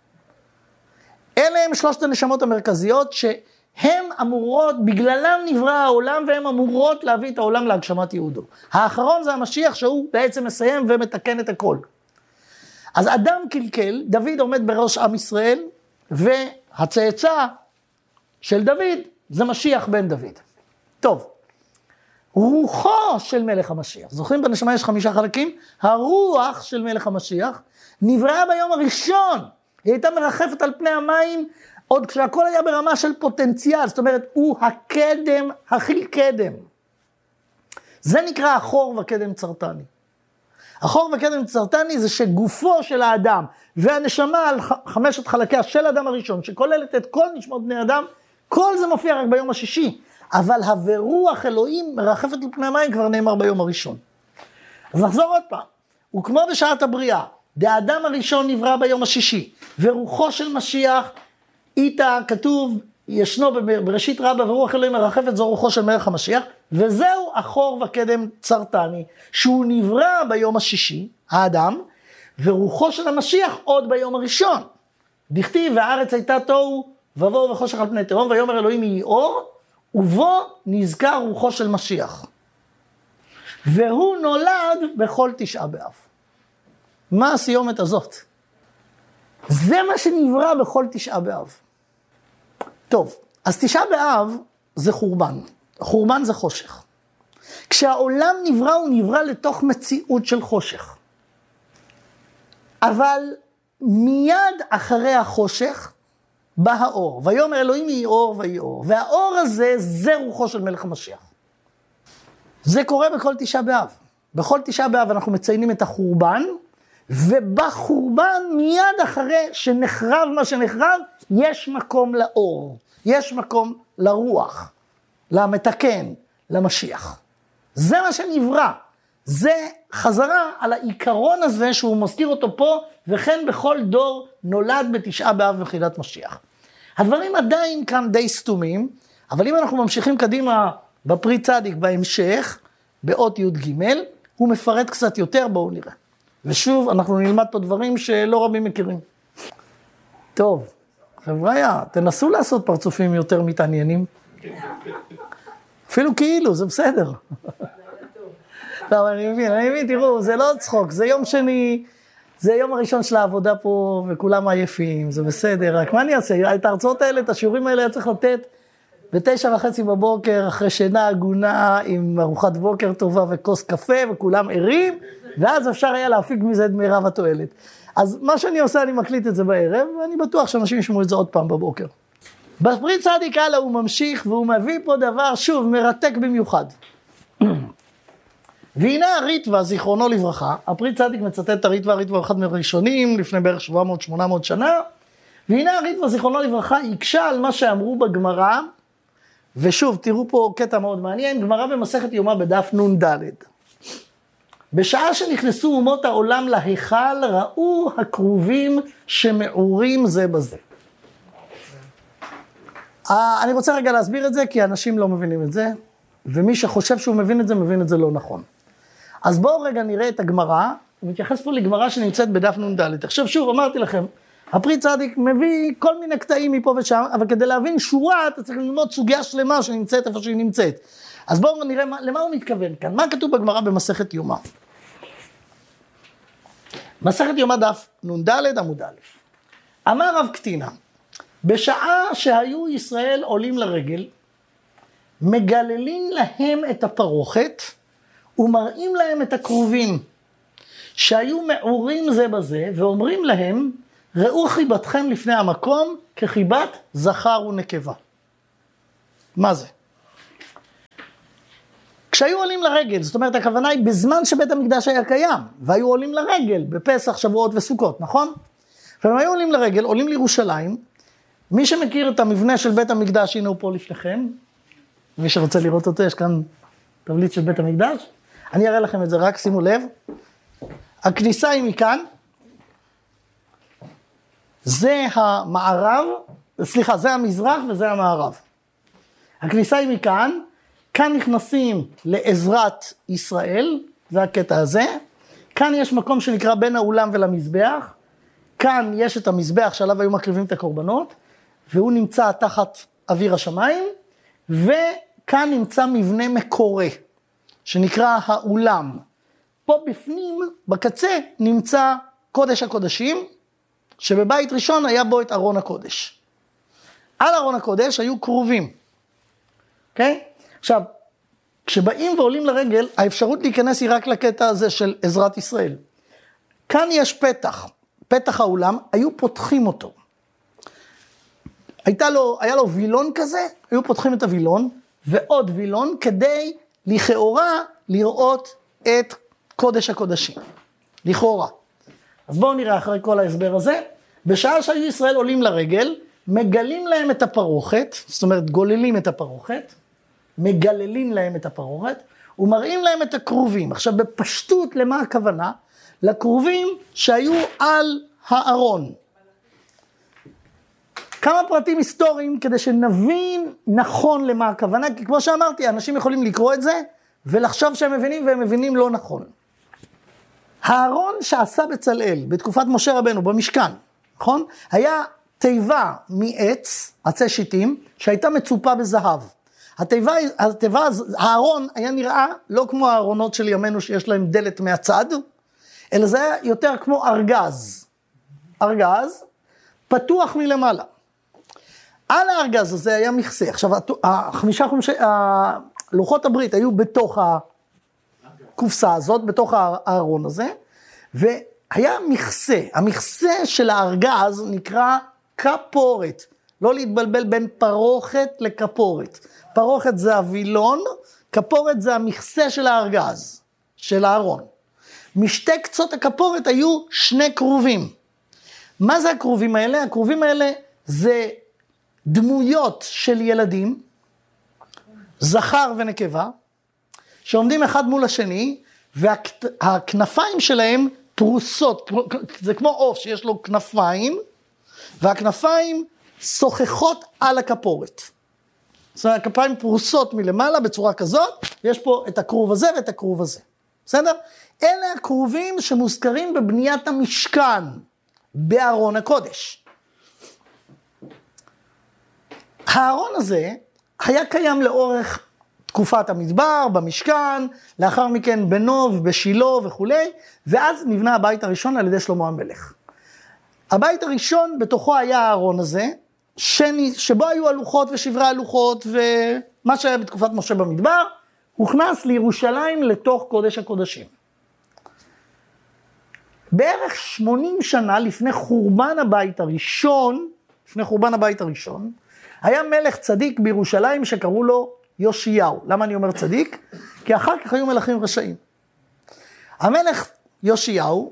אלה הם שלושת הנשמות המרכזיות שהן אמורות, בגללם נברא העולם, והן אמורות להביא את העולם להגשמת יהודו. האחרון זה המשיח שהוא בעצם מסיים ומתקן את הכל. אז אדם קלקל, דוד עומד בראש עם ישראל, והצאצא של דוד זה משיח בן דוד. טוב, רוחו של מלך המשיח, זוכרים בנשמה יש חמישה חלקים? הרוח של מלך המשיח נבראה ביום הראשון, היא הייתה מרחפת על פני המים, עוד כשהכל היה ברמה של פוטנציאל, זאת אומרת, הוא הקדם, הכי קדם. זה נקרא אחור וקדם צרתני. אחור וקדם צרתני זה שגופו של האדם, והנשמה על חמשת חלקיה של האדם הראשון, שכוללת את כל נשמות בני אדם, כל זה מופיע רק ביום השישי, אבל הברוח אלוהים מרחפת על פני המים כבר נאמר ביום הראשון. אז נחזור עוד פעם, וכמו בשעת הבריאה, האדם הראשון נברא ביום השישי, ורוחו של משיח, איתה כתוב, ישנו בראשית רבה, ורוח אלוהים מרחפת, זו רוחו של מלך המשיח, וזהו אחור וקדם צרתני, שהוא נברא ביום השישי, האדם, ורוחו של המשיח עוד ביום הראשון. דכתיב, והארץ הייתה תוהו, ובואו וחושך על פני תהום, ויאמר אלוהים יהי אור, ובו נזכר רוחו של משיח. והוא נולד בכל תשעה באב. מה הסיומת הזאת? זה מה שנברא בכל תשעה באב. טוב, אז תשעה באב זה חורבן. חורבן זה חושך. כשהעולם נברא, הוא נברא לתוך מציאות של חושך. אבל מיד אחרי החושך, בא האור. ויאמר אלוהים יהי אור ויהי אור. והאור הזה, זה רוחו של מלך המשיח. זה קורה בכל תשעה באב. בכל תשעה באב אנחנו מציינים את החורבן, ובחורבן מיד אחרי שנחרב מה שנחרב, יש מקום לאור, יש מקום לרוח, למתקן, למשיח. זה מה שנברא, זה חזרה על העיקרון הזה שהוא מזכיר אותו פה, וכן בכל דור נולד בתשעה באב וחידת משיח. הדברים עדיין כאן די סתומים, אבל אם אנחנו ממשיכים קדימה בפרי צדיק בהמשך, באות י' ג', הוא מפרט קצת יותר, בואו נראה. ושוב, אנחנו נלמד פה דברים שלא רבים מכירים. טוב, חבר'יה, תנסו לעשות פרצופים יותר מתעניינים. אפילו כאילו, זה בסדר. טוב, אני מבין, אני מבין, תראו, זה לא צחוק, זה יום שני, זה יום הראשון של העבודה פה, וכולם עייפים, זה בסדר, רק מה אני אעשה? את ההרצאות האלה, את השיעורים האלה, היה צריך לתת בתשע וחצי בבוקר, אחרי שינה הגונה, עם ארוחת בוקר טובה וכוס קפה, וכולם ערים, ואז אפשר היה להפיק מזה את מירב התועלת. אז מה שאני עושה, אני מקליט את זה בערב, ואני בטוח שאנשים ישמעו את זה עוד פעם בבוקר. בפרי צדיק הלאה הוא ממשיך, והוא מביא פה דבר, שוב, מרתק במיוחד. והנה הריטווה, זיכרונו לברכה, הפרי צדיק מצטט את הריטווה, הריטווה אחד מהראשונים, לפני בערך שבע מאות שמונה מאות שנה, והנה הריטווה, זיכרונו לברכה, הקשה על מה שאמרו בגמרא, ושוב, תראו פה קטע מאוד מעניין, גמרא במסכת יומא בדף נון ד'. בשעה שנכנסו אומות העולם להיכל, ראו הקרובים שמעורים זה בזה. אני רוצה רגע להסביר את זה, כי אנשים לא מבינים את זה, ומי שחושב שהוא מבין את זה, מבין את זה לא נכון. אז בואו רגע נראה את הגמרא, הוא מתייחס פה לגמרא שנמצאת בדף נון ד'. עכשיו שוב, אמרתי לכם, הפרי צדיק מביא כל מיני קטעים מפה ושם, אבל כדי להבין שורה, אתה צריך ללמוד סוגיה שלמה שנמצאת איפה שהיא נמצאת. אז בואו נראה מה, למה הוא מתכוון כאן. מה כתוב בגמרא במסכת יומא? מסכת יומא דף נון ד' עמוד א'. אמר רב קטינה, בשעה שהיו ישראל עולים לרגל, מגללים להם את הפרוכת, ומראים להם את הקרובים, שהיו מעורים זה בזה, ואומרים להם, ראו חיבתכם לפני המקום, כחיבת זכר ונקבה. מה זה? כשהיו עולים לרגל, זאת אומרת, הכוונה היא בזמן שבית המקדש היה קיים, והיו עולים לרגל בפסח, שבועות וסוכות, נכון? והם היו עולים לרגל, עולים לירושלים, מי שמכיר את המבנה של בית המקדש, הנה הוא פה לפניכם, מי שרוצה לראות אותו, יש כאן תבליט של בית המקדש, אני אראה לכם את זה רק, שימו לב, הכניסה היא מכאן, זה המערב, סליחה, זה המזרח וזה המערב. הכניסה היא מכאן, כאן נכנסים לעזרת ישראל, זה הקטע הזה, כאן יש מקום שנקרא בין האולם ולמזבח, כאן יש את המזבח שעליו היו מקריבים את הקורבנות, והוא נמצא תחת אוויר השמיים, וכאן נמצא מבנה מקורה, שנקרא האולם. פה בפנים, בקצה, נמצא קודש הקודשים, שבבית ראשון היה בו את ארון הקודש. על ארון הקודש היו קרובים. אוקיי? עכשיו, כשבאים ועולים לרגל, האפשרות להיכנס היא רק לקטע הזה של עזרת ישראל. כאן יש פתח, פתח האולם, היו פותחים אותו. הייתה לו, היה לו וילון כזה, היו פותחים את הוילון, ועוד וילון, כדי לכאורה לראות את קודש הקודשים. לכאורה. אז בואו נראה אחרי כל ההסבר הזה, בשעה שהיו ישראל עולים לרגל, מגלים להם את הפרוכת, זאת אומרת גוללים את הפרוכת, מגללים להם את הפרוכת, ומראים להם את הקרובים. עכשיו בפשטות למה הכוונה? לקרובים שהיו על הארון. כמה פרטים היסטוריים כדי שנבין נכון למה הכוונה, כי כמו שאמרתי, אנשים יכולים לקרוא את זה, ולחשוב שהם מבינים והם מבינים לא נכון. הארון שעשה בצלאל בתקופת משה רבנו במשכן, נכון? היה תיבה מעץ, עצי שיטים, שהייתה מצופה בזהב. התיבה, התיבה, הארון היה נראה לא כמו הארונות של ימינו שיש להם דלת מהצד, אלא זה היה יותר כמו ארגז. ארגז פתוח מלמעלה. על הארגז הזה היה מכסה. עכשיו, החמישה חומשי, לוחות הברית היו בתוך הקופסה הזאת, בתוך הארון הזה, והיה מכסה. המכסה של הארגז נקרא כפורת. לא להתבלבל בין פרוכת לכפורת. פרוכת זה הווילון, כפורת זה המכסה של הארגז, של הארון. משתי קצות הכפורת היו שני קרובים. מה זה הקרובים האלה? הקרובים האלה זה דמויות של ילדים, זכר ונקבה, שעומדים אחד מול השני, והכנפיים שלהם פרוסות, זה כמו עוף שיש לו כנפיים, והכנפיים שוחחות על הכפורת. זאת אומרת, הכנפיים פרוסות מלמעלה בצורה כזאת, יש פה את הקרוב הזה ואת הקרוב הזה. בסדר? אלה הקרובים שמוזכרים בבניית המשכן, בארון הקודש. הארון הזה היה קיים לאורך תקופת המדבר, במשכן, לאחר מכן בנוב, בשילה וכו', ואז נבנה הבית הראשון על ידי שלמה המלך. הבית הראשון בתוכו היה הארון הזה, שני, שבו היו הלוחות ושברי הלוחות, ומה שהיה בתקופת משה במדבר, הוכנס לירושלים לתוך קודש הקודשים. בערך שמונים שנה לפני חורבן הבית הראשון, לפני חורבן הבית הראשון, היה מלך צדיק בירושלים שקראו לו יאשיהו. למה אני אומר צדיק? כי אחר כך היו מלכים רשעים. המלך יאשיהו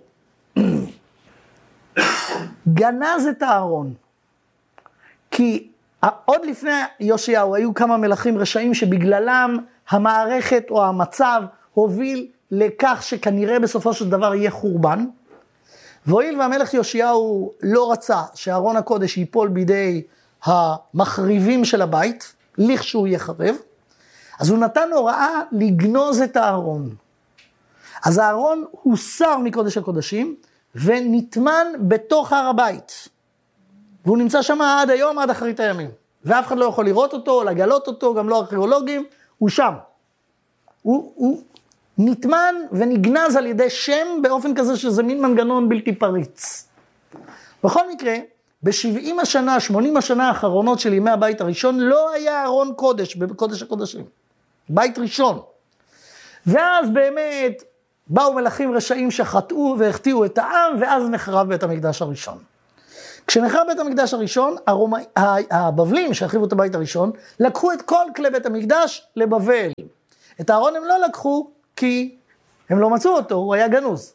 גנז את הארון. כי עוד לפני יאשיהו היו כמה מלכים רשעים שבגללם המערכת או המצב הוביל לכך שכנראה בסופו של דבר יהיה חורבן. והואיל והמלך יאשיהו לא רצה שארון הקודש ייפול בידי המחריבים של הבית, לכשהוא יחרב, אז הוא נתן הוראה לגנוז את הארון. אז הארון הוסר מקודש הקודשים, ונטמן בתוך הר הבית. והוא נמצא שם עד היום, עד אחרית הימים. ואף אחד לא יכול לראות אותו, לגלות אותו, גם לא ארכיאולוגים, הוא שם. הוא, הוא נטמן ונגנז על ידי שם, באופן כזה שזה מין מנגנון בלתי פריץ. בכל מקרה, ב-שבעים השנה, שמונים השנה האחרונות של ימי הבית הראשון, לא היה ארון קודש בקודש הקודשים. בית ראשון. ואז באמת באו מלכים רשעים שחטאו והחטיאו את העם, ואז נחרב בית המקדש הראשון. כשנחרב בית המקדש הראשון, הרומא, הבבלים שהחריבו את הבית הראשון, לקחו את כל כלי בית המקדש לבבל. את הארון הם לא לקחו כי הם לא מצאו אותו, הוא היה גנוז.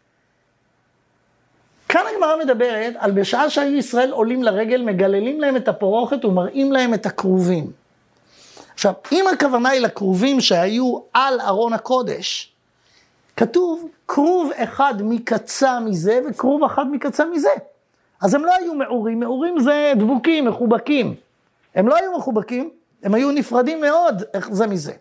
כאן הגמרא מדברת על בשעה שהיו ישראל עולים לרגל, מגללים להם את הפרוכת ומראים להם את הכרובים. עכשיו, אם הכוונה היא לכרובים שהיו על ארון הקודש, כתוב כרוב אחד מקצה מזה וכרוב אחד מקצה מזה. אז הם לא היו מעורים, מעורים זה דבוקים, מחובקים. הם לא היו מחובקים, הם היו נפרדים מאוד זה מזה.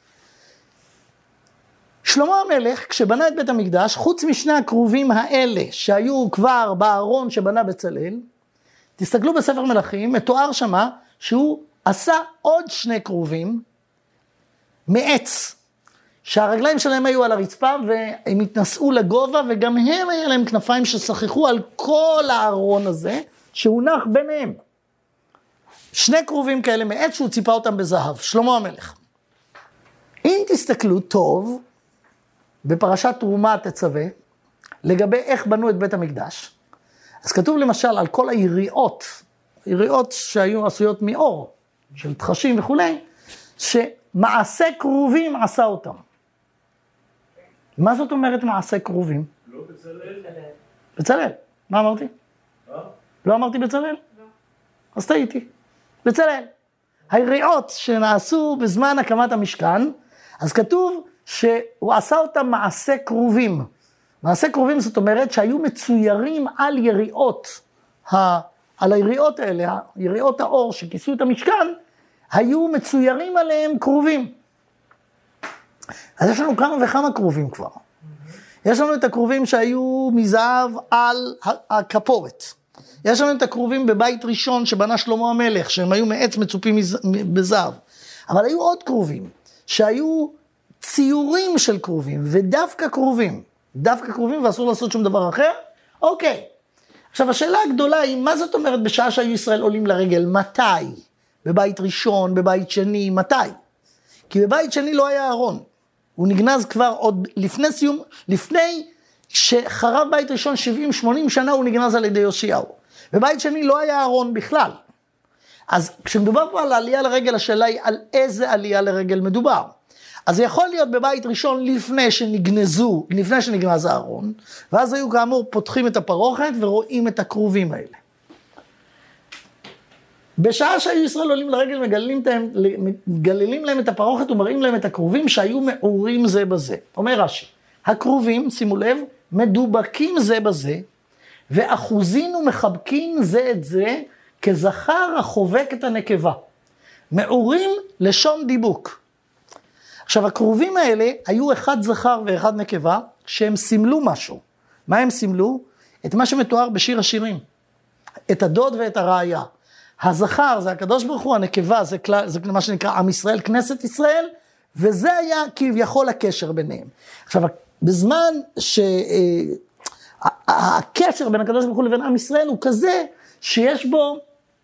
שלמה המלך, כשבנה את בית המקדש, חוץ משני הכרובים האלה, שהיו כבר בארון שבנה בצלאל, תסתכלו בספר מלכים, מתואר שמה, שהוא עשה עוד שני כרובים, מעץ, שהרגליים שלהם היו על הרצפה, והם התנסעו לגובה, וגם הם היה להם כנפיים ששחחו על כל הארון הזה, שהונח ביניהם. שני כרובים כאלה מעץ, שהוא ציפה אותם בזהב, שלמה המלך. אם תסתכלו טוב, בפרשת תרומה תצווה, לגבי איך בנו את בית המקדש, אז כתוב למשל על כל היריעות, יריעות שהיו עשויות מאור, של תחשים וכו', שמעשה כרובים עשה אותם. מה זאת אומרת מעשה כרובים? לא בצלאל. בצלאל. מה אמרתי? אה? לא אמרתי בצלאל? לא. אז טעיתי. בצלאל. היריעות שנעשו בזמן הקמת המשכן, אז כתוב שהוא עשה אותם מעשה כרובים. מעשה כרובים זאת אומרת שהיו מצוירים על יריעות, ה... על היריעות האלה, יריעות האור שכיסו את המשכן, היו מצוירים עליהם כרובים. אז יש לנו כמה וכמה כרובים כבר. יש לנו את הכרובים שהיו מזהב על הכפורת. יש לנו את הכרובים בבית ראשון שבנה שלמה המלך, שהם היו מעץ מצופים בזהב. אבל היו עוד כרובים, שהיו ציורים של כרובים, ודווקא כרובים. דווקא כרובים ואסור לעשות שום דבר אחר? אוקיי. עכשיו השאלה הגדולה היא, מה זאת אומרת בשעה שהיו ישראל עולים לרגל? מתי? בבית ראשון, בבית שני, מתי? כי בבית שני לא היה ארון. הוא נגנז כבר עוד לפני סיום, לפני שחרב בית ראשון שבעים שמונים שנה הוא נגנז על ידי יאשיהו. בבית שני לא היה ארון בכלל. אז כשמדובר פה על העלייה לרגל, השאלה היא על איזה עלייה לרגל מדובר. אז זה יכול להיות בבית ראשון לפני שנגנזו, לפני שנגנז הארון, ואז היו כאמור פותחים את הפרוכת ורואים את הכרובים האלה. בשעה שהיו ישראל עולים לרגל, מגללים, מגללים להם את הפרוכת ומראים להם את הכרובים שהיו מעורים זה בזה. אומר רש"י, הכרובים, שימו לב, מדובקים זה בזה, ואחוזין ומחבקים זה את זה, כזכר החובק את הנקבה. מעורים לשון דיבוק. עכשיו, הכרובים האלה היו אחד זכר ואחד נקבה, שהם סימלו משהו. מה הם סימלו? את מה שמתואר בשיר השירים. את הדוד ואת הרעיה. הזכר זה הקדוש ברוך הוא, הנקבה זה, זה מה שנקרא עם ישראל, כנסת ישראל, וזה היה כביכול הקשר ביניהם. עכשיו, בזמן שהקשר בין הקדוש ברוך הוא לבין עם ישראל הוא כזה, שיש בו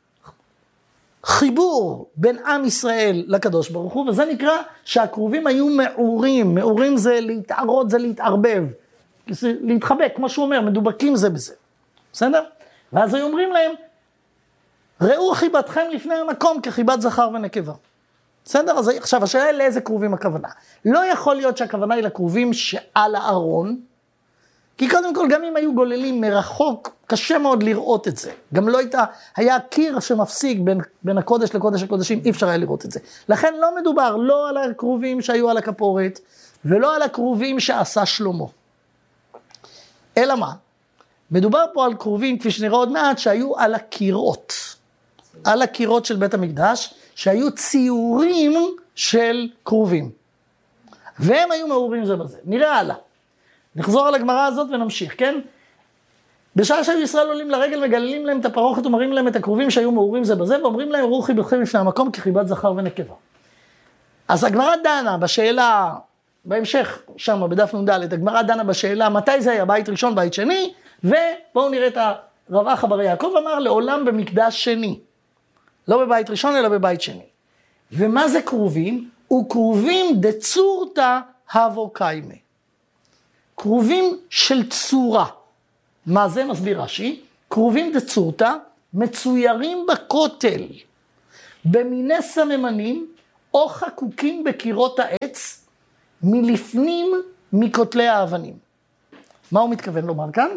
חיבור בין עם ישראל לקדוש ברוך הוא, וזה נקרא שהכרובים היו מעורים. מעורים זה להתערות, זה להתערבב, זה להתחבק, כמו שהוא אומר, מדובקים זה בזה. בסדר? ואז היו אומרים להם, ראו חיבתכם לפני המקום כחיבת זכר ונקבה. בסדר? אז עכשיו, השאלה היא לאיזה כרובים הכוונה. לא יכול להיות שהכוונה היא לכרובים שעל הארון, כי קודם כל, גם אם היו גוללים מרחוק, קשה מאוד לראות את זה. גם לא הייתה, היה קיר שמפסיק בין, בין הקודש לקודש הקודשים, אי אפשר היה לראות את זה. לכן לא מדובר לא על הכרובים שהיו על הכפורת, ולא על הכרובים שעשה שלמה. אלא מה? מדובר פה על כרובים, כפי שנראה עוד מעט, שהיו על הקירות. על הקירות של בית המקדש, שהיו ציורים של כרובים. והם היו מעורים זה בזה. נראה הלאה. נחזור על הגמרא הזאת ונמשיך, כן? בשעה שהיו ישראל עולים לרגל, מגללים להם את הפרוכת ומראים להם את הכרובים שהיו מעורים זה בזה, ואומרים להם, ראו חיבתכם לפני המקום כחיבת זכר ונקבה. אז הגמרא דנה בשאלה, בהמשך שם בדף נ"ד, הגמרא דנה בשאלה, מתי זה היה בית ראשון, בית שני, ובואו נראה את רב אחא בר יעקב אמר לעולם במקדש שני. לא בבית ראשון, אלא בבית שני. ומה זה קרובים? וקרובים דצורתא הבו קיימה. קרובים של צורה. מה זה? מסביר רש"י. קרובים דצורתא מצוירים בכותל, במיני סממנים, או חקוקים בקירות העץ, מלפנים מכותלי האבנים. מה הוא מתכוון לומר כאן?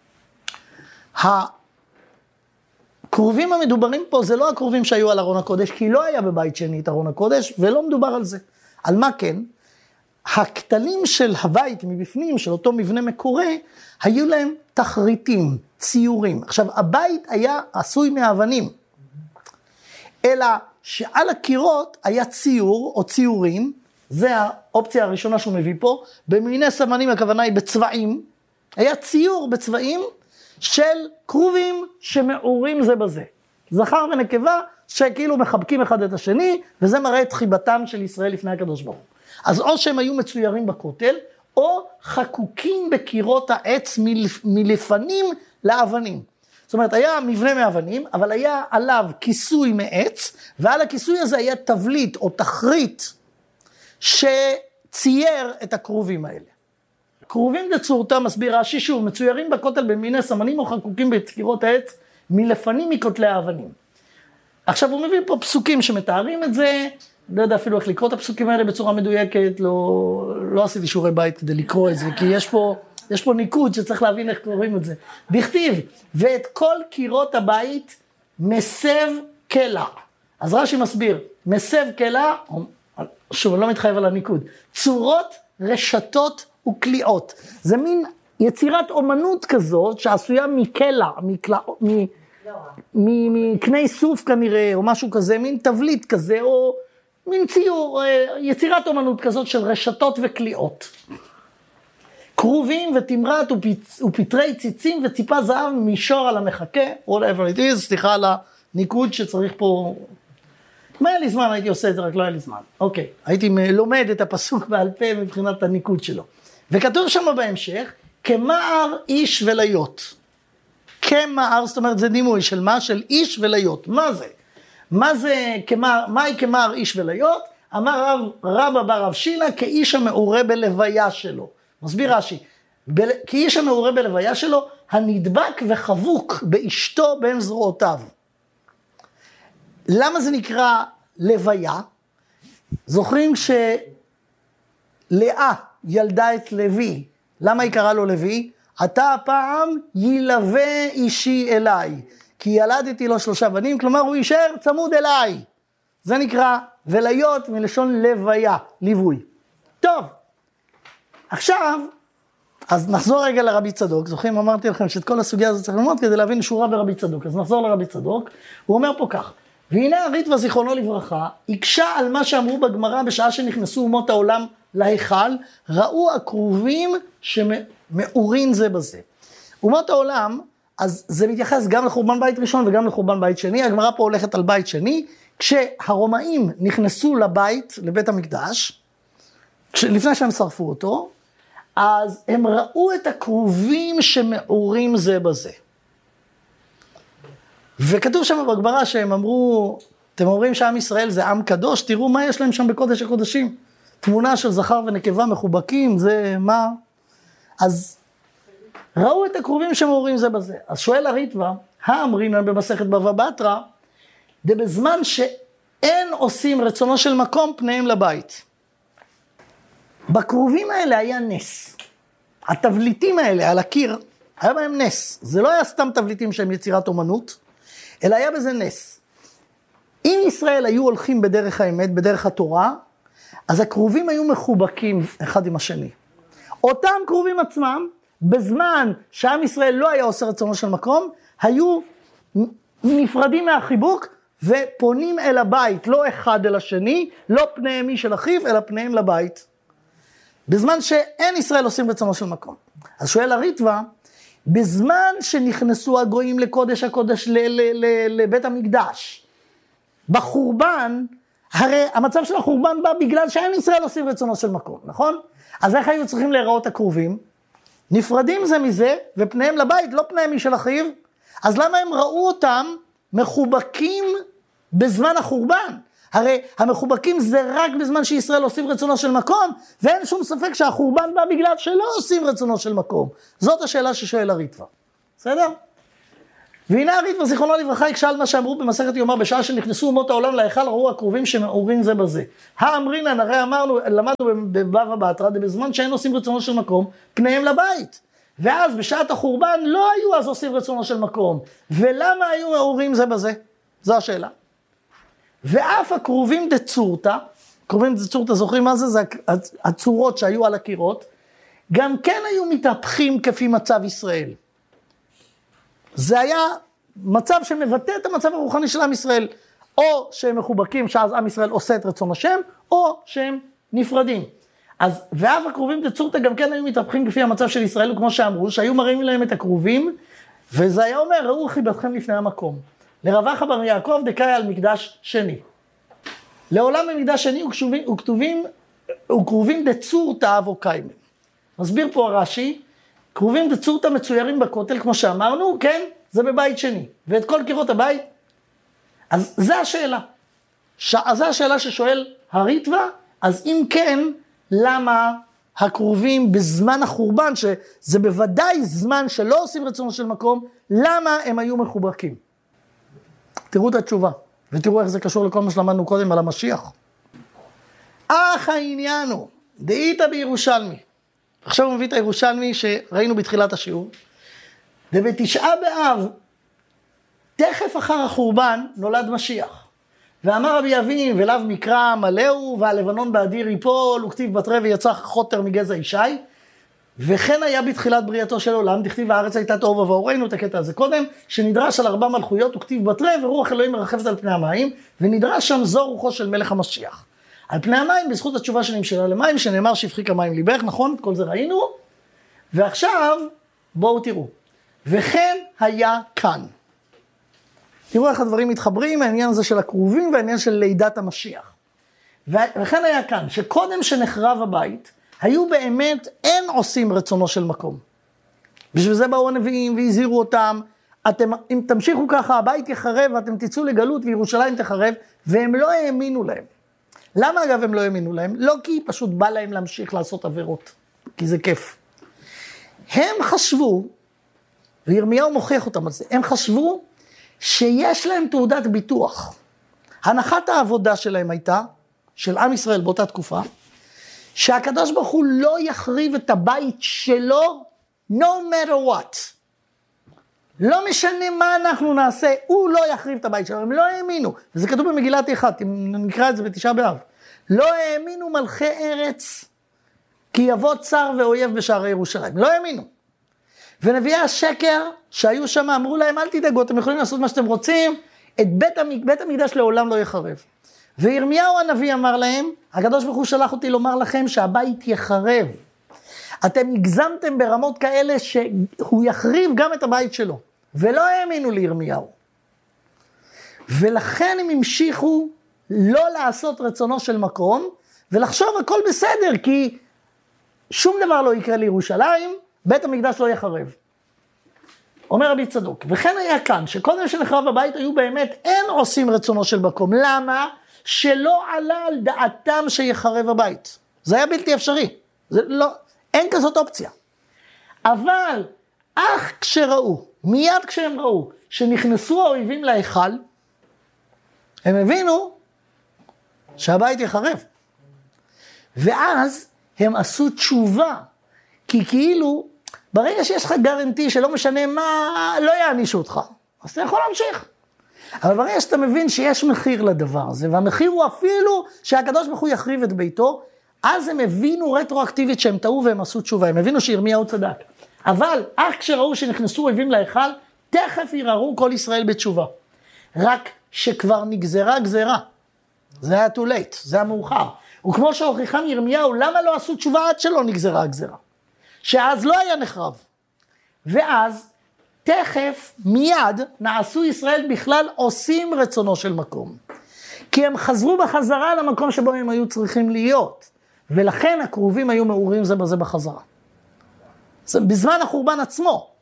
הקרובים המדוברים פה זה לא הקרובים שהיו על ארון הקודש, כי לא היה בבית שני את ארון הקודש, ולא מדובר על זה. על מה כן? הכתלים של הבית מבפנים, של אותו מבנה מקורה, היו להם תחריטים, ציורים. עכשיו, הבית היה עשוי מאבנים, אלא שעל הקירות היה ציור או ציורים, זה האופציה הראשונה שהוא מביא פה, במיני סמנים הכוונה היא בצבעים, היה ציור בצבעים של קרובים שמעורים זה בזה. זכר ונקבה שכאילו מחבקים אחד את השני, וזה מראה את חיבתם של ישראל לפני הקדוש ברוך הוא. אז או שהם היו מצוירים בכותל, או חקוקים בקירות העץ מלפ... מלפנים לאבנים. זאת אומרת, היה מבנה מאבנים, אבל היה עליו כיסוי מעץ, ועל הכיסוי הזה היה תבליט או תחרית שצייר את הקרובים האלה. קרובים דצורתא, מסביר רש"י, שוב, מצוירים בכותל במיני סמנים או חקוקים בקירות העץ מלפנים מכותלי האבנים. עכשיו הוא מביא פה פסוקים שמתארים את זה, לא יודע אפילו איך לקרוא את הפסוקים האלה בצורה מדויקת, לא, לא עשיתי שיעורי בית כדי לקרוא את זה, כי יש פה, יש פה ניקוד שצריך להבין איך קוראים את זה. בכתיב, ואת כל קירות הבית מסב קלע. אז רש"י מסביר, מסב קלע, שוב, אני לא מתחייב על הניקוד, צורות, רשתות וקליעות. זה מין יצירת אומנות כזאת שעשויה מקלע, מקלע, מ... מקני סוף כנראה, או משהו כזה, מין תבליט כזה, או מין ציור, יצירת אומנות כזאת של רשתות וקליעות. קרובים ותמרת ופטרי ציצים וציפה זהב מישור על המחכה, whatever it is, סליחה על הניקוד שצריך פה, אם היה לי זמן הייתי עושה את זה, רק לא היה לי זמן. אוקיי, הייתי לומד את הפסוק בעל פה מבחינת הניקוד שלו. וכתוב שם בהמשך, כמער איש וליות. כמער, זאת אומרת, זה דימוי של מה? של איש וליות. מה זה? מה זה כמער, מהי כמער איש וליות? אמר רב, רבא בר רב שילה, כאיש המעורה בלוויה שלו. מסביר רש"י, ב- כאיש המעורה בלוויה שלו, הנדבק וחבוק באשתו בין זרועותיו. למה זה נקרא לוויה? זוכרים שלאה ילדה את לוי, למה היא קראה לו לוי? אתה הפעם ילווה אישי אליי, כי ילדתי לו שלושה בנים, כלומר הוא יישאר צמוד אליי. זה נקרא וליות מלשון לוויה, ליווי. טוב, עכשיו, אז נחזור רגע לרבי צדוק, זוכרים, אמרתי לכם שאת כל הסוגיה הזאת צריך ללמוד כדי להבין שורה ברבי צדוק, אז נחזור לרבי צדוק, הוא אומר פה כך, והנה הריטב"א זיכרונו לברכה, הקשה על מה שאמרו בגמרא בשעה שנכנסו אומות העולם להיכל, ראו הקרובים שמעורין זה בזה. אומות העולם, אז זה מתייחס גם לחורבן בית ראשון וגם לחורבן בית שני, הגמרא פה הולכת על בית שני, כשהרומאים נכנסו לבית, לבית המקדש, לפני שהם שרפו אותו, אז הם ראו את הקרובים שמעורים זה בזה. וכתוב שם בגמרא שהם אמרו, אתם אומרים שעם ישראל זה עם קדוש, תראו מה יש להם שם בקודש הקודשים. תמונה של זכר ונקבה מחובקים, זה מה? אז ראו את הקרובים שמעורים זה בזה. אז שואל הריטב"א, האמרינן במסכת בבא בתרא, דבזמן שאין עושים רצונו של מקום פניהם לבית. בקרובים האלה היה נס. התבליטים האלה על הקיר, היה בהם נס. זה לא היה סתם תבליטים שהם יצירת אומנות, אלא היה בזה נס. אם ישראל היו הולכים בדרך האמת, בדרך התורה, אז הקרובים היו מחובקים אחד עם השני. אותם קרובים עצמם, בזמן שעם ישראל לא היה עושה רצונו של מקום, היו נפרדים מהחיבוק ופונים אל הבית, לא אחד אל השני, לא פניהם מי של אחיו, אלא פניהם לבית. בזמן שאין ישראל עושים רצונו של מקום. אז שואל הריטב"א, בזמן שנכנסו הגויים לקודש הקודש ל- ל- ל- לבית המקדש, בחורבן, הרי המצב של החורבן בא בגלל שאין ישראל עושים רצונו של מקום, נכון? אז איך היו צריכים להיראות הקרובים? נפרדים זה מזה, ופניהם לבית, לא פניהם מי של אחיו. אז למה הם ראו אותם מחובקים בזמן החורבן? הרי המחובקים זה רק בזמן שישראל עושים רצונו של מקום, ואין שום ספק שהחורבן בא בגלל שלא עושים רצונו של מקום. זאת השאלה ששואל הריטב"א. בסדר? והנה הריטב"א זיכרונו לברכה יקשאל מה שאמרו במסכת יומא, בשעה שנכנסו אומות העולם להיכל, ראו הקרובים שמעורים זה בזה. האמרינן, הרי אמרנו, למדנו בבבא בתרא, בזמן שאין עושים רצונו של מקום, פניהם לבית. ואז בשעת החורבן לא היו אז עושים רצונו של מקום. ולמה היו מעורים זה בזה? זו השאלה. ואף הקרובים דצורתא, קרובים דצורתא, זוכרים מה זה? זה הצורות שהיו על הקירות, גם כן היו מתהפכים כפי מצב ישראל. זה היה מצב שמבטא את המצב הרוחני של עם ישראל, או שהם מחובקים, שאז עם ישראל עושה את רצון השם, או שהם נפרדים. אז, ואף הקרובים דצורתא גם כן היו מתהפכים כפי המצב של ישראל, כמו שאמרו, שהיו מראים להם את הקרובים, וזה היה אומר, ראו חיבתכם לפני המקום. לרווח בר יעקב דקאי על מקדש שני. לעולם במקדש שני וכתובים, וכרובים דצורתא אבו קיימם. מסביר פה הרש"י, קרובים דצורתא מצוירים בכותל, כמו שאמרנו, כן, זה בבית שני. ואת כל קירות הבית, אז זה השאלה. ש... אז זה השאלה ששואל הריטב"א, אז אם כן, למה הקרובים בזמן החורבן, שזה בוודאי זמן שלא עושים רצונו של מקום, למה הם היו מחובקים? תראו את התשובה, ותראו איך זה קשור לכל מה שלמדנו קודם על המשיח. אך העניין הוא, דאיתא בירושלמי, עכשיו הוא מביא את הירושלמי שראינו בתחילת השיעור, ובתשעה באב, תכף אחר החורבן, נולד משיח. ואמר רבי אבין, ולאו מקרא מלאו, והלבנון באדיר יפול, וכתיב בתרי ויצא חוטר מגזע ישי, וכן היה בתחילת בריאתו של עולם, דכתיב הארץ הייתה תוהו ובוהו, ראינו את הקטע הזה קודם, שנדרש על ארבע מלכויות, וכתיב בתרי, ורוח אלוהים מרחפת על פני המים, ונדרש שם זו רוחו של מלך המשיח. על פני המים, בזכות התשובה שנמשלה למים, שנאמר שפכי כמים ליבך, נכון? כל זה ראינו. ועכשיו, בואו תראו. וכן היה כאן. תראו איך הדברים מתחברים, העניין הזה של הקרובים, והעניין של לידת המשיח. וכן היה כאן, שקודם שנחרב הבית, היו באמת אין עושים רצונו של מקום. בשביל זה באו הנביאים והזהירו אותם, אתם, אם תמשיכו ככה, הבית יחרב, ואתם תצאו לגלות וירושלים תחרב, והם לא האמינו להם. למה אגב הם לא האמינו להם? לא כי פשוט בא להם להמשיך לעשות עבירות, כי זה כיף. הם חשבו, וירמיהו מוכיח אותם על זה, הם חשבו שיש להם תעודת ביטוח. הנחת העבודה שלהם הייתה, של עם ישראל באותה תקופה, שהקדוש ברוך הוא לא יחריב את הבית שלו, no matter what. לא משנה מה אנחנו נעשה, הוא לא יחריב את הבית שלו, הם לא האמינו. וזה כתוב במגילת איכה, אם נקרא את זה בתשעה באב. לא האמינו מלכי ארץ, כי יבוא צר ואויב בשערי ירושלים. לא האמינו. ונביאי השקר שהיו שם אמרו להם, אל תדאגו, אתם יכולים לעשות מה שאתם רוצים, את בית, המק... בית המקדש לעולם לא יחרב. וירמיהו הנביא אמר להם, הקדוש ברוך הוא שלח אותי לומר לכם שהבית יחרב. אתם הגזמתם ברמות כאלה שהוא יחריב גם את הבית שלו. ולא האמינו לירמיהו. ולכן הם המשיכו לא לעשות רצונו של מקום, ולחשוב הכל בסדר, כי שום דבר לא יקרה לירושלים, בית המקדש לא יחרב. אומר רבי צדוק, וכן היה כאן, שקודם שנחרב הבית היו באמת אין עושים רצונו של מקום. למה? שלא עלה על דעתם שיחרב הבית. זה היה בלתי אפשרי. זה לא, אין כזאת אופציה. אבל, אך כשראו, מיד כשהם ראו, שנכנסו האויבים להיכל, הם הבינו שהבית יחרב. ואז הם עשו תשובה, כי כאילו, ברגע שיש לך גרנטי שלא משנה מה, לא יענישו אותך, אז אתה יכול להמשיך. אבל ברגע שאתה מבין שיש מחיר לדבר הזה, והמחיר הוא אפילו שהקדוש ברוך הוא יחריב את ביתו, אז הם הבינו רטרואקטיבית שהם טעו והם עשו תשובה, הם הבינו שירמיהו צדק. אבל אך כשראו שנכנסו אויבים להיכל, תכף ירערו כל ישראל בתשובה. רק שכבר נגזרה גזרה. זה היה too late, זה היה מאוחר. וכמו שהוכיחם ירמיהו, למה לא עשו תשובה עד שלא נגזרה הגזרה? שאז לא היה נחרב. ואז תכף מיד נעשו ישראל בכלל עושים רצונו של מקום. כי הם חזרו בחזרה למקום שבו הם היו צריכים להיות. ולכן הקרובים היו מעורים זה בזה בחזרה. זה בזמן החורבן עצמו.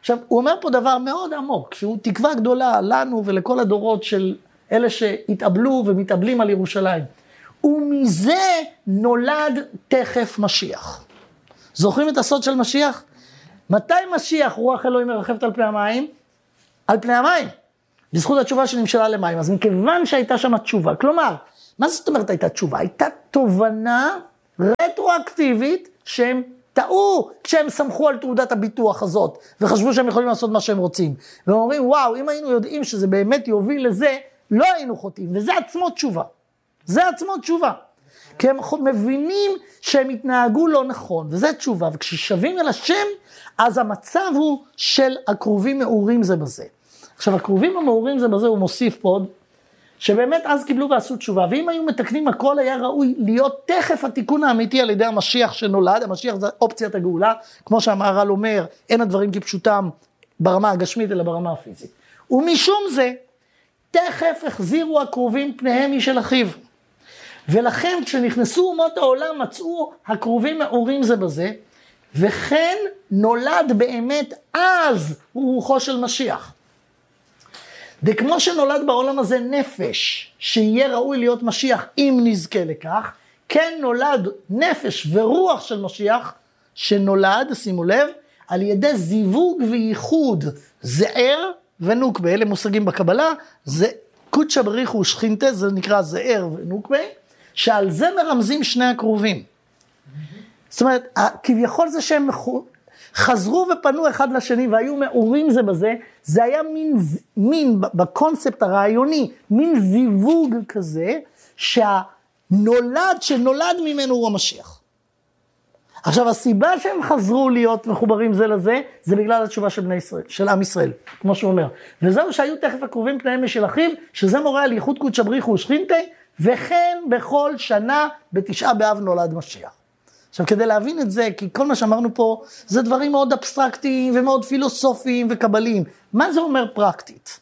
עכשיו, הוא אומר פה דבר מאוד עמוק, שהוא תקווה גדולה לנו ולכל הדורות של אלה שהתאבלו ומתאבלים על ירושלים. ומזה נולד תכף משיח. זוכרים את הסוד של משיח? מתי משיח רוח אלוהים מרחפת על פני המים? על פני המים. בזכות התשובה שנמשלה למים. אז מכיוון שהייתה שם התשובה, כלומר, מה זאת אומרת הייתה תשובה? הייתה תובנה רטרואקטיבית שהם טעו כשהם סמכו על תעודת הביטוח הזאת, וחשבו שהם יכולים לעשות מה שהם רוצים. והם אומרים, וואו, אם היינו יודעים שזה באמת יוביל לזה, לא היינו חוטאים. וזה עצמו תשובה. זה עצמו תשובה. כי הם מבינים שהם התנהגו לא נכון, וזה תשובה. וכששווים אל השם, אז המצב הוא של הקרובים מאורים זה בזה. עכשיו, הקרובים המאורים זה בזה, הוא מוסיף פה עוד, שבאמת אז קיבלו ועשו תשובה, ואם היו מתקנים הכל היה ראוי להיות תכף התיקון האמיתי על ידי המשיח שנולד, המשיח זה אופציית הגאולה, כמו שהמהר"ל אומר, אין הדברים כפשוטם ברמה הגשמית אלא ברמה הפיזית. ומשום זה, תכף החזירו הקרובים פניהם משל אחיו. ולכן כשנכנסו אומות העולם מצאו הקרובים מאורים זה בזה, וכן נולד באמת אז רוחו של משיח. וכמו שנולד בעולם הזה נפש, שיהיה ראוי להיות משיח אם נזכה לכך, כן נולד נפש ורוח של משיח, שנולד, שימו לב, על ידי זיווג וייחוד, זער ונוקבה, אלה מושגים בקבלה, זה קודשא בריך ושכינתה, זה נקרא זער ונוקבה, שעל זה מרמזים שני הקרובים. זאת אומרת, כביכול זה שהם חזרו ופנו אחד לשני והיו מאורים זה בזה, זה היה מין, מין בקונספט הרעיוני, מין זיווג כזה, שהנולד, שנולד ממנו הוא המשיח. עכשיו, הסיבה שהם חזרו להיות מחוברים זה לזה, זה בגלל התשובה של בני ישראל, של עם ישראל, כמו שהוא אומר. וזהו שהיו תכף הקרובים פניהם משל אחיו, שזה מורה על ייחוד קודשא בריך ושכינתה, וכן בכל שנה בתשעה באב נולד משיח. עכשיו, כדי להבין את זה, כי כל מה שאמרנו פה, זה דברים מאוד אבסטרקטיים ומאוד פילוסופיים וקבליים. מה זה אומר פרקטית?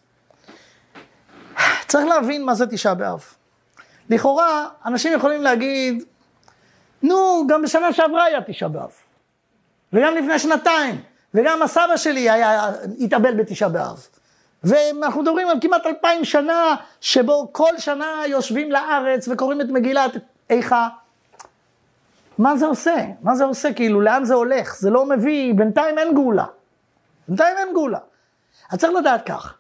צריך להבין מה זה תשעה באב. לכאורה, אנשים יכולים להגיד, נו, גם בשנה שעברה היה תשעה באב. וגם לפני שנתיים. וגם הסבא שלי היה, התאבל בתשעה באב. ואנחנו מדברים על כמעט אלפיים שנה, שבו כל שנה יושבים לארץ וקוראים את מגילת איכה. מה זה עושה? מה זה עושה? כאילו, לאן זה הולך? זה לא מביא, בינתיים אין גאולה. בינתיים אין גאולה. אז צריך לדעת כך,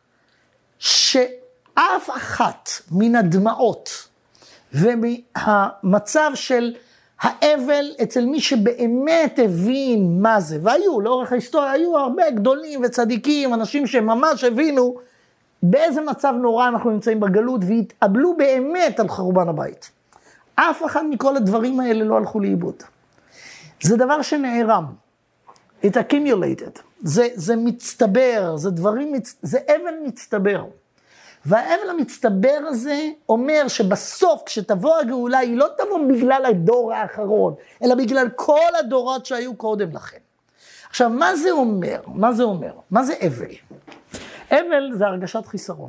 שאף אחת מן הדמעות, ומהמצב של האבל אצל מי שבאמת הבין מה זה, והיו, לאורך ההיסטוריה, היו הרבה גדולים וצדיקים, אנשים שממש הבינו, באיזה מצב נורא אנחנו נמצאים בגלות, והתאבלו באמת על חורבן הבית. אף אחד מכל הדברים האלה לא הלכו לאיבוד. זה דבר שנערם. It accumulated. זה, זה מצטבר, זה דברים, זה אבל מצטבר. והאבל המצטבר הזה אומר שבסוף כשתבוא הגאולה היא לא תבוא בגלל הדור האחרון, אלא בגלל כל הדורות שהיו קודם לכן. עכשיו, מה זה אומר? מה זה אומר? מה זה אבל? אבל זה הרגשת חיסרון.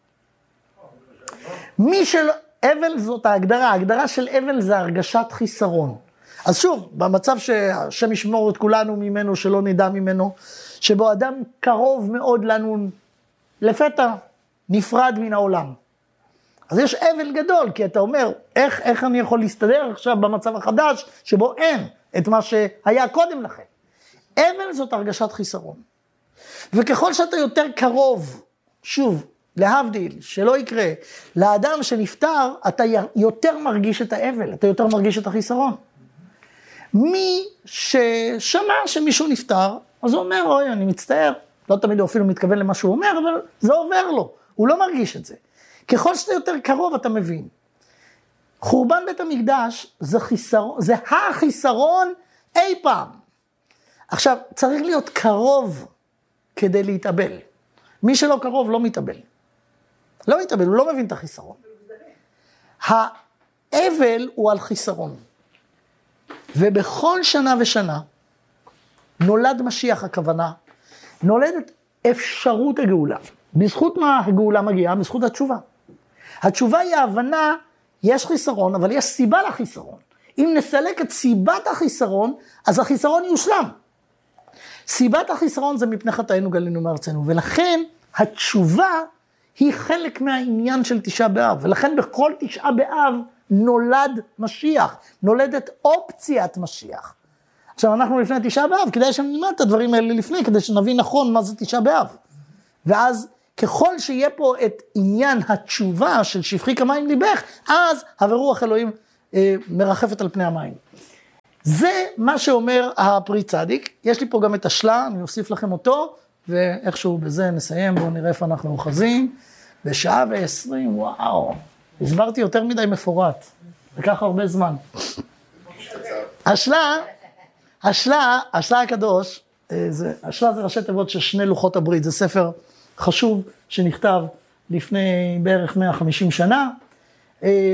מי שלא... אבל זאת ההגדרה, ההגדרה של אבל זה הרגשת חיסרון. אז שוב, במצב שהשם ישמור את כולנו ממנו, שלא נדע ממנו, שבו אדם קרוב מאוד לנו, לפתע נפרד מן העולם. אז יש אבל גדול, כי אתה אומר, איך, איך אני יכול להסתדר עכשיו במצב החדש, שבו אין את מה שהיה קודם לכן. אבל זאת הרגשת חיסרון. וככל שאתה יותר קרוב, שוב, להבדיל, שלא יקרה, לאדם שנפטר, אתה יותר מרגיש את האבל, אתה יותר מרגיש את החיסרון. מי ששמע שמישהו נפטר, אז הוא אומר, אוי, אני מצטער, לא תמיד הוא אפילו מתכוון למה שהוא אומר, אבל זה עובר לו, הוא לא מרגיש את זה. ככל שאתה יותר קרוב, אתה מבין. חורבן בית המקדש, זה חיסרון, זה החיסרון אי פעם. עכשיו, צריך להיות קרוב כדי להתאבל. מי שלא קרוב לא מתאבל. לא מתאבל, הוא לא מבין את החיסרון. האבל הוא על חיסרון. ובכל שנה ושנה, נולד משיח הכוונה, נולדת אפשרות הגאולה. בזכות מה הגאולה מגיעה? בזכות התשובה. התשובה היא ההבנה, יש חיסרון, אבל יש סיבה לחיסרון. אם נסלק את סיבת החיסרון, אז החיסרון יושלם. סיבת החיסרון זה מפני חטאינו גלינו מארצנו, ולכן התשובה היא חלק מהעניין של תשעה באב, ולכן בכל תשעה באב נולד משיח, נולדת אופציית משיח. עכשיו אנחנו לפני תשעה באב, כדאי שנלמד את הדברים האלה לפני, כדי שנבין נכון מה זה תשעה באב. ואז ככל שיהיה פה את עניין התשובה של שפכי כמים ליבך, אז הרוח אלוהים אה, מרחפת על פני המים. זה מה שאומר הפרי צדיק. יש לי פה גם את השלה, אני אוסיף לכם אותו, ואיכשהו בזה נסיים, בואו נראה איפה אנחנו אוחזים. בשעה ועשרים, וואו, הסברתי יותר מדי מפורט, לקח הרבה זמן. השלה, השלה, השלה הקדוש, זה, השלה זה ראשי תיבות של שני לוחות הברית, זה ספר חשוב שנכתב לפני בערך מאה וחמישים שנה,